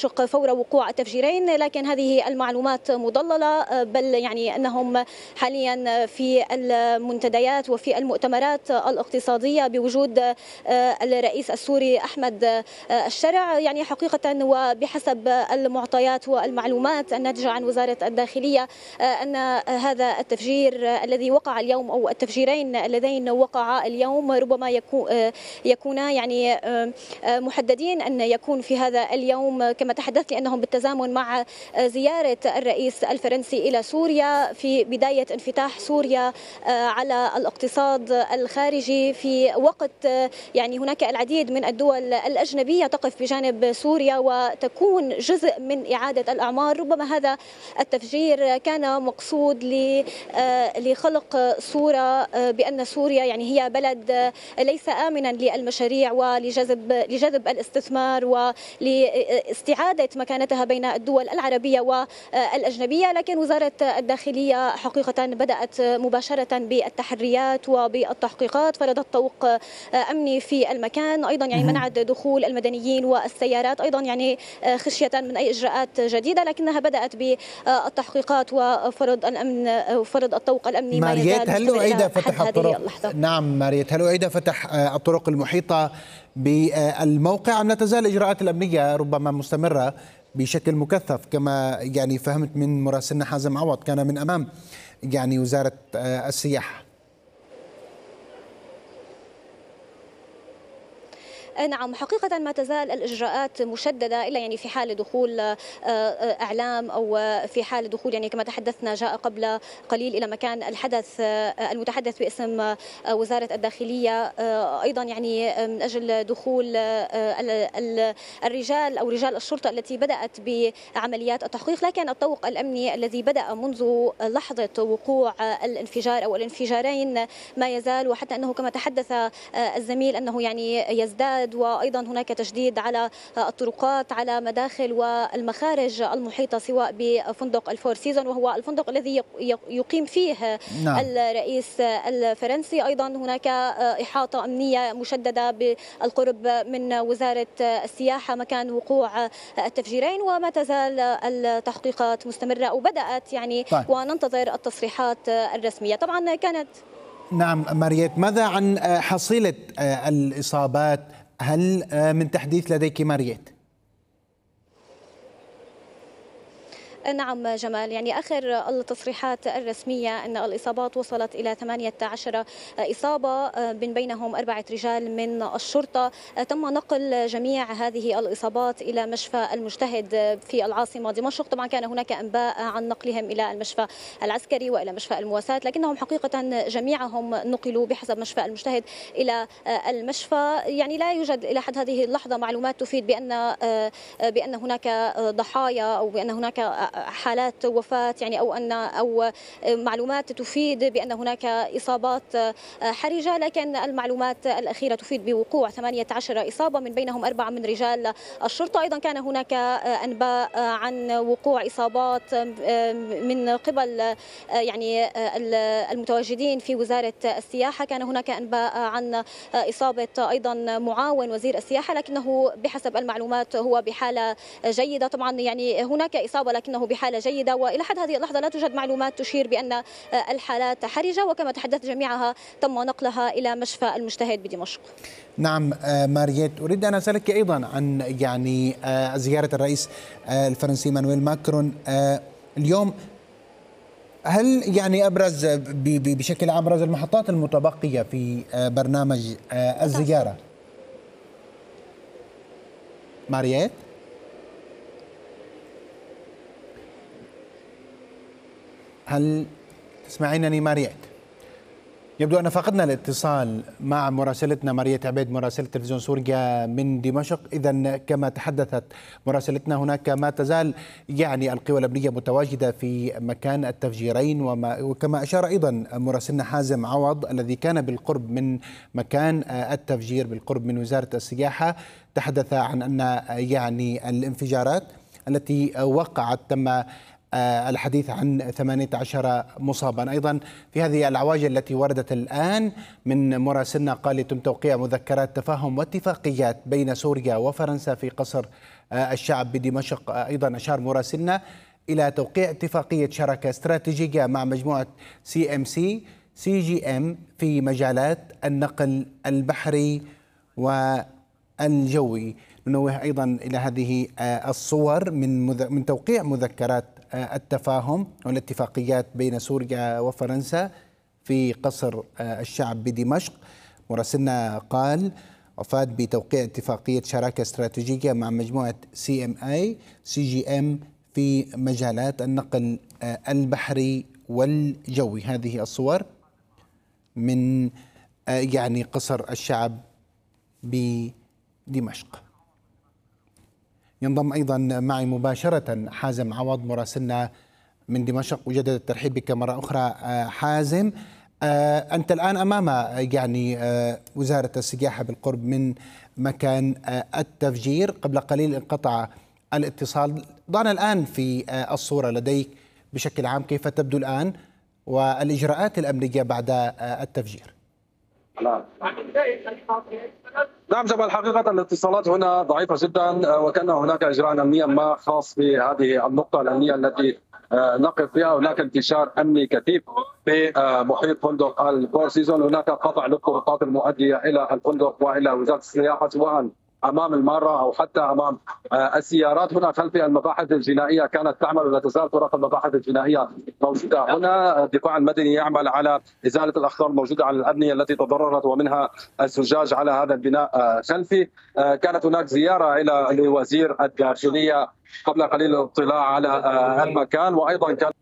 بدمشق فور وقوع التفجيرين، لكن هذه المعلومات مضللة، بل يعني أنهم حاليا في المنتديات وفي المؤتمرات الاقتصادية بوجود الرئيس السوري أحمد الشرع. يعني حقيقة وبحسب المعطيات والمعلومات الناتجة عن وزارة الداخلية أن هذا التفجير الذي وقع اليوم أو التفجيرين اللذين وقعا اليوم ربما يكون يكونا يعني محددين أن يكون في هذا اليوم كما تحدثت، لأنهم بالتزامن مع زيارة الرئيس الفرنسي إلى سوريا في بداية انفتاح سوريا على الاقتصاد الخارجي، في وقت يعني هناك العديد من الدول الأجنبية تقف بجانب سوريا وتكون جزء من إعادة الأعمار. ربما هذا التفجير كان مقصود لخلق صورة بأن سوريا يعني هي بلد ليس آمنا للمشاريع ولجذب لجذب الاستثمار ولاستعادة مكانتها بين الدول العربية والأجنبية. لكن وزارة الداخلية حقيقة بدأت مباشرة بالتحريات وبالتحقيقات، فرضت طوق أمني في المكان، أيضا يعني منعت دخول المدنيين والسيارات، أيضا يعني خشية من أي إجراءات جديدة، لكنها بدأت بالتحقيقات وفرض الأمن وفرض الطوق الأمني. ماريت، هل أعيد فتح الطرق؟ نعم ماريت، هل أعيد فتح الطرق المحيطة بالموقع أم لا تزال الإجراءات الأمنية ربما مستمرة بشكل مكثف كما يعني فهمت من مراسلنا حازم عوض كان من أمام يعني وزارة السياحة؟ نعم حقيقة ما تزال الإجراءات مشددة إلا يعني في حال دخول أعلام أو في حال دخول يعني كما تحدثنا جاء قبل قليل إلى مكان الحدث المتحدث باسم وزارة الداخلية أيضا يعني من أجل دخول الرجال أو رجال الشرطة التي بدأت بعمليات التحقيق. لكن الطوق الأمني الذي بدأ منذ لحظة وقوع الانفجار أو الانفجارين ما يزال، وحتى أنه كما تحدث الزميل أنه يعني يزداد، وأيضا هناك تشديد على الطرقات على مداخل والمخارج المحيطة سواء بفندق الفور سيزون وهو الفندق الذي يقيم فيه نعم. الرئيس الفرنسي. أيضا هناك إحاطة أمنية مشددة بالقرب من وزارة السياحة مكان وقوع التفجيرين، وما تزال التحقيقات مستمرة وبدأت يعني طيب. وننتظر التصريحات الرسمية. طبعا كانت نعم ماريت، ماذا عن حصيلة الإصابات؟ هل من تحديث لديك ماريت؟ نعم جمال، يعني آخر التصريحات الرسمية أن الإصابات وصلت إلى ثمانية عشر إصابة من بينهم أربعة رجال من الشرطة. تم نقل جميع هذه الإصابات إلى مشفى المجتهد في العاصمة دمشق. طبعا كان هناك أنباء عن نقلهم إلى المشفى العسكري وإلى مشفى المواساة، لكنهم حقيقة جميعهم نقلوا بحسب مشفى المجتهد إلى المشفى. يعني لا يوجد إلى حد هذه اللحظة معلومات تفيد بأن بأن هناك ضحايا أو بأن هناك حالات وفاة يعني أو أن أو معلومات تفيد بأن هناك إصابات حرجة، لكن المعلومات الأخيرة تفيد بوقوع ثمانية عشر إصابة من بينهم أربعة من رجال الشرطة. أيضا كان هناك أنباء عن وقوع إصابات من قبل يعني المتواجدين في وزارة السياحة. كان هناك أنباء عن إصابة أيضا معاون وزير السياحة، لكنه بحسب المعلومات هو بحالة جيدة. طبعا يعني هناك إصابة لكنه بحالة جيدة، وإلى حد هذه اللحظة لا توجد معلومات تشير بأن الحالات حرجة، وكما تحدث جميعها تم نقلها إلى مشفى المجتهد بدمشق. نعم ماريت، أريد أن أسألك أيضا عن يعني زيارة الرئيس الفرنسي مانويل ماكرون اليوم. هل يعني أبرز بشكل عام أبرز المحطات المتبقية في برنامج الزيارة؟ ماريت؟ هل تسمعينني ماريت؟ يبدو أن فقدنا الاتصال مع مراسلتنا ماريت عبيد مراسلة تلفزيون سوريا من دمشق. إذن كما تحدثت مراسلتنا هناك ما تزال يعني القوى الأمنية متواجدة في مكان التفجيرين، وما وكما أشار أيضا مراسلنا حازم عوض الذي كان بالقرب من مكان التفجير بالقرب من وزارة السياحة، تحدث عن أن يعني الانفجارات التي وقعت تم الحديث عن ثمانية عشر مصابا. أيضا في هذه الأعواج التي وردت الآن من مراسلنا قال يتم توقيع مذكرات تفاهم واتفاقيات بين سوريا وفرنسا في قصر الشعب بدمشق. أيضا أشار مراسلنا إلى توقيع اتفاقية شراكة استراتيجية مع مجموعة سي ام سي سي جي ام في مجالات النقل البحري والجوي. ننوه أيضا إلى هذه الصور من من توقيع مذكرات التفاهم والاتفاقيات بين سوريا وفرنسا في قصر الشعب بدمشق. مراسلنا قال أفاد بتوقيع اتفاقية شراكة استراتيجية مع مجموعة سي ام اي سي جي ام في مجالات النقل البحري والجوي. هذه الصور من يعني قصر الشعب بدمشق. ينضم أيضا معي مباشرة حازم عوض مراسلنا من دمشق. أجدد الترحيب بك مرة أخرى حازم. أنت الآن أمام يعني وزارة السياحة بالقرب من مكان التفجير. قبل قليل انقطع الاتصال. ضعنا الآن في الصورة لديك بشكل عام كيف تبدو الآن والإجراءات الأمنية بعد التفجير. نعم نعم جمال، الحقيقة الاتصالات هنا ضعيفة جدا وكان هناك إجراء أمني ما خاص بهذه النقطة الأمنية التي نقف فيها. هناك انتشار أمني كثيف في محيط فندق الفور سيزون. هناك قطع للطرقات المؤدية إلى الفندق وإلى وزارة السياحة سواء امام الماره او حتى امام السيارات. هنا خلفي المباحث الجنائيه كانت تعمل ولا تزال طرق المباحث الجنائيه موجوده هنا. الدفاع المدني يعمل على ازاله الاخطار الموجوده على الابنيه التي تضررت ومنها الزجاج على هذا البناء خلفي. كانت هناك زياره الى لوزير الداخليه قبل قليل الاطلاع على المكان، وايضا كان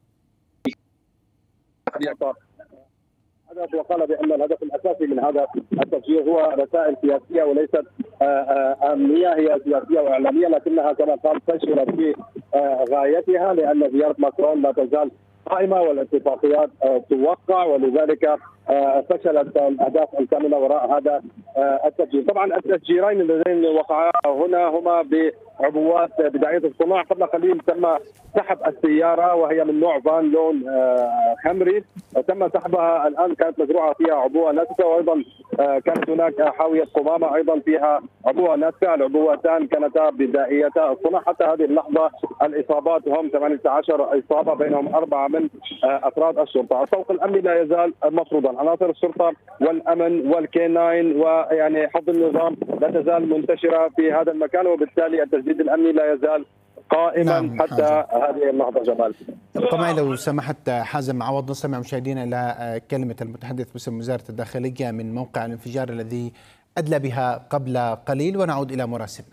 هدف وقال بأن الهدف الأساسي من هذا التفجير هو رسائل سياسية وليست أمنية، هي سياسية وإعلامية، لكنها كما قال فشلت في غايتها لأن زيارة ماكرون لا تزال قائمة والاتفاقيات توقع، ولذلك فشلت الأهداف الكاملة وراء هذا التفجير. طبعا التفجيرين اللذين وقعا هنا هما بعبوات بدائية الصناع. قبل قليل تم سحب السيارة وهي من نوع فان لون خمري، تم سحبها الآن، كانت مزروعة فيها عبوة ناسفة، وأيضا كانت هناك حاوية قمامة أيضا فيها عبوة ناسفة. العبوتان كانتا بدائيتا الصنع. حتى هذه اللحظة الإصابات هم ثمانية عشر إصابة بينهم أربعة من أفراد الشرطة. الطوق الأمني لا يزال مفروضا، عناصر الشرطة والأمن والكيناين ويعني حفظ النظام لا تزال منتشرة في هذا المكان، وبالتالي التجديد الأمني لا يزال قائما نعم حتى حازم. هذه اللحظة جمال. ابقى معي لو سمحت حازم عوض. نستمع مشاهدينا إلى كلمة المتحدث باسم وزارة الداخلية من موقع الانفجار الذي أدلى بها قبل قليل، ونعود إلى مراسلنا.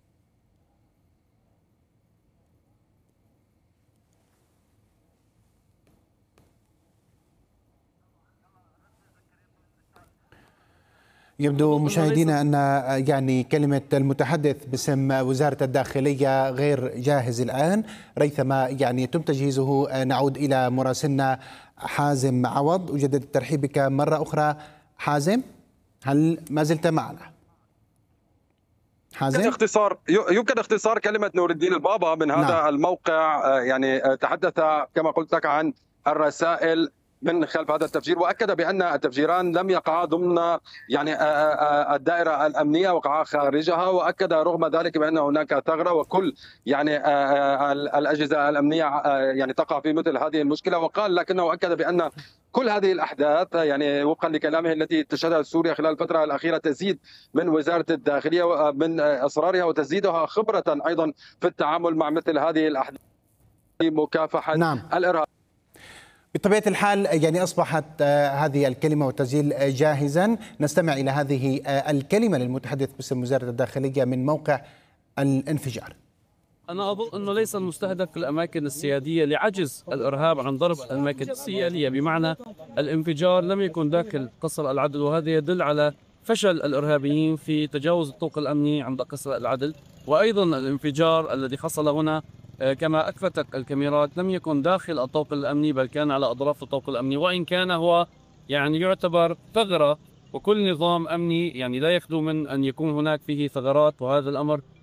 يبدو مشاهدينا أن يعني كلمة المتحدث باسم وزارة الداخلية غير جاهز الآن، ريثما يعني يتم تجهيزه. نعود إلى مراسلنا حازم عوض. أجدد الترحيب بك مرة أخرى حازم، هل ما زلت معنا؟ حازم؟ يمكن اختصار يمكن اختصار كلمة نور الدين البابا من هذا نعم. الموقع. يعني تحدث كما قلت لك عن الرسائل من خلف هذا التفجير، واكد بان التفجيران لم يقعا ضمن يعني الدائره الامنيه، وقعا خارجها، واكد رغم ذلك بان هناك ثغره وكل يعني الاجهزه الامنيه يعني تقع في مثل هذه المشكله. وقال لكنه اكد بان كل هذه الاحداث يعني وفقا لكلامه التي تشهدها سوريا خلال الفتره الاخيره تزيد من وزاره الداخليه من اصرارها وتزيدها خبره ايضا في التعامل مع مثل هذه الاحداث لمكافحه نعم. الارهاب. بطبيعة الحال يعني أصبحت هذه الكلمة والتسجيل جاهزا. نستمع إلى هذه الكلمة للمتحدث باسم وزارة الداخلية من موقع الانفجار. أنا أظن أنه ليس المستهدف الأماكن السيادية لعجز الإرهاب عن ضرب الأماكن السيادية، بمعنى الانفجار لم يكن داخل قصر العدل، وهذا يدل على فشل الإرهابيين في تجاوز الطوق الأمني عند قصر العدل. وأيضا الانفجار الذي حصل هنا كما أثبتت الكاميرات لم يكن داخل الطوق الأمني، بل كان على أطراف الطوق الأمني، وإن كان هو يعني يعتبر ثغرة، وكل نظام أمني يعني لا يخلو من أن يكون هناك فيه ثغرات، وهذا الأمر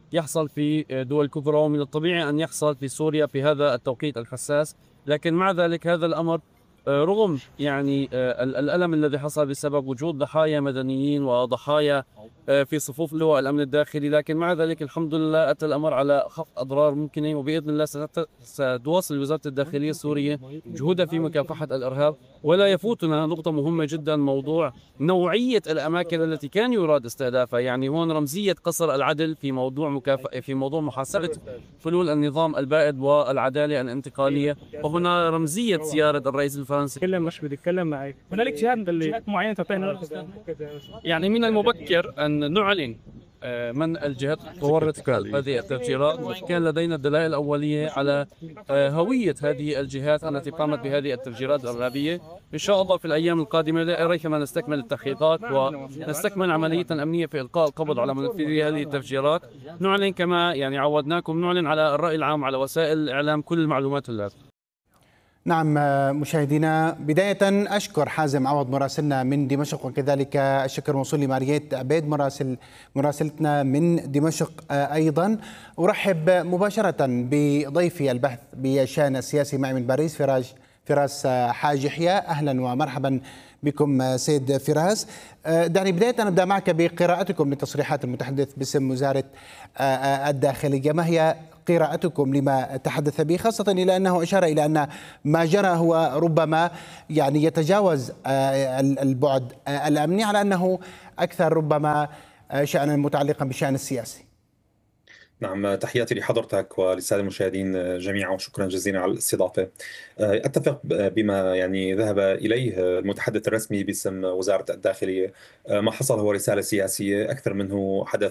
يحصل في دول كبرى، ومن الطبيعي أن يحصل في سوريا في هذا التوقيت الحساس. لكن مع ذلك هذا الأمر رغم يعني الألم الذي حصل بسبب وجود ضحايا مدنيين وضحايا في صفوف لواء الأمن الداخلي، لكن مع ذلك الحمد لله أتى الأمر على خفض أضرار ممكنة، وبإذن الله ستواصل وزارة الداخلية السورية جهودها في مكافحة الإرهاب. ولا يفوتنا نقطة مهمة جدا، موضوع نوعية الأماكن التي كان يراد استهدافها. يعني هون رمزية قصر العدل في موضوع مكافأة في موضوع محاسبة فلول النظام البائد والعدالة الانتقالية، وهنا رمزية زيارة الرئيس الفرنسي. كلام مش بيتكلم معك، هنالك جهات معينة تعطينا. يعني من المبكر أن نعلن من الجهات تورط هذه التفجيرات، كان لدينا الدلائل الأولية على هوية هذه الجهات التي قامت بهذه التفجيرات الإرهابية. إن شاء الله في الأيام القادمة ريثما نستكمل التحقيقات ونستكمل عملية أمنية في إلقاء القبض على منفذي هذه التفجيرات. نعلن كما يعني عودناكم، نعلن على الرأي العام على وسائل الإعلام كل المعلومات اللازمة. نعم مشاهدينا، بداية أشكر حازم عوض مراسلنا من دمشق، وكذلك الشكر موصول لمارييت عبيد مراسل مراسلتنا من دمشق أيضا. أرحب مباشرة بضيفي البحث بالشأن السياسي معي من باريس فراج فراس حاج يحيى. أهلا ومرحبا بكم سيد فراس. دعني بداية أن أبدأ معك بقراءتكم لتصريحات المتحدث باسم وزارة الداخلية. ما هي قراءتكم لما تحدث به، خاصة إلى أنه أشار إلى أن ما جرى هو ربما يعني يتجاوز البعد الأمني، على أنه أكثر ربما شأنا متعلقا بالشأن السياسي؟ نعم، تحياتي لحضرتك وللسادة المشاهدين جميعا، وشكرا جزيلا على الاستضافة. أتفق بما يعني ذهب إليه المتحدث الرسمي باسم وزارة الداخلية. ما حصل هو رسالة سياسية أكثر منه حدث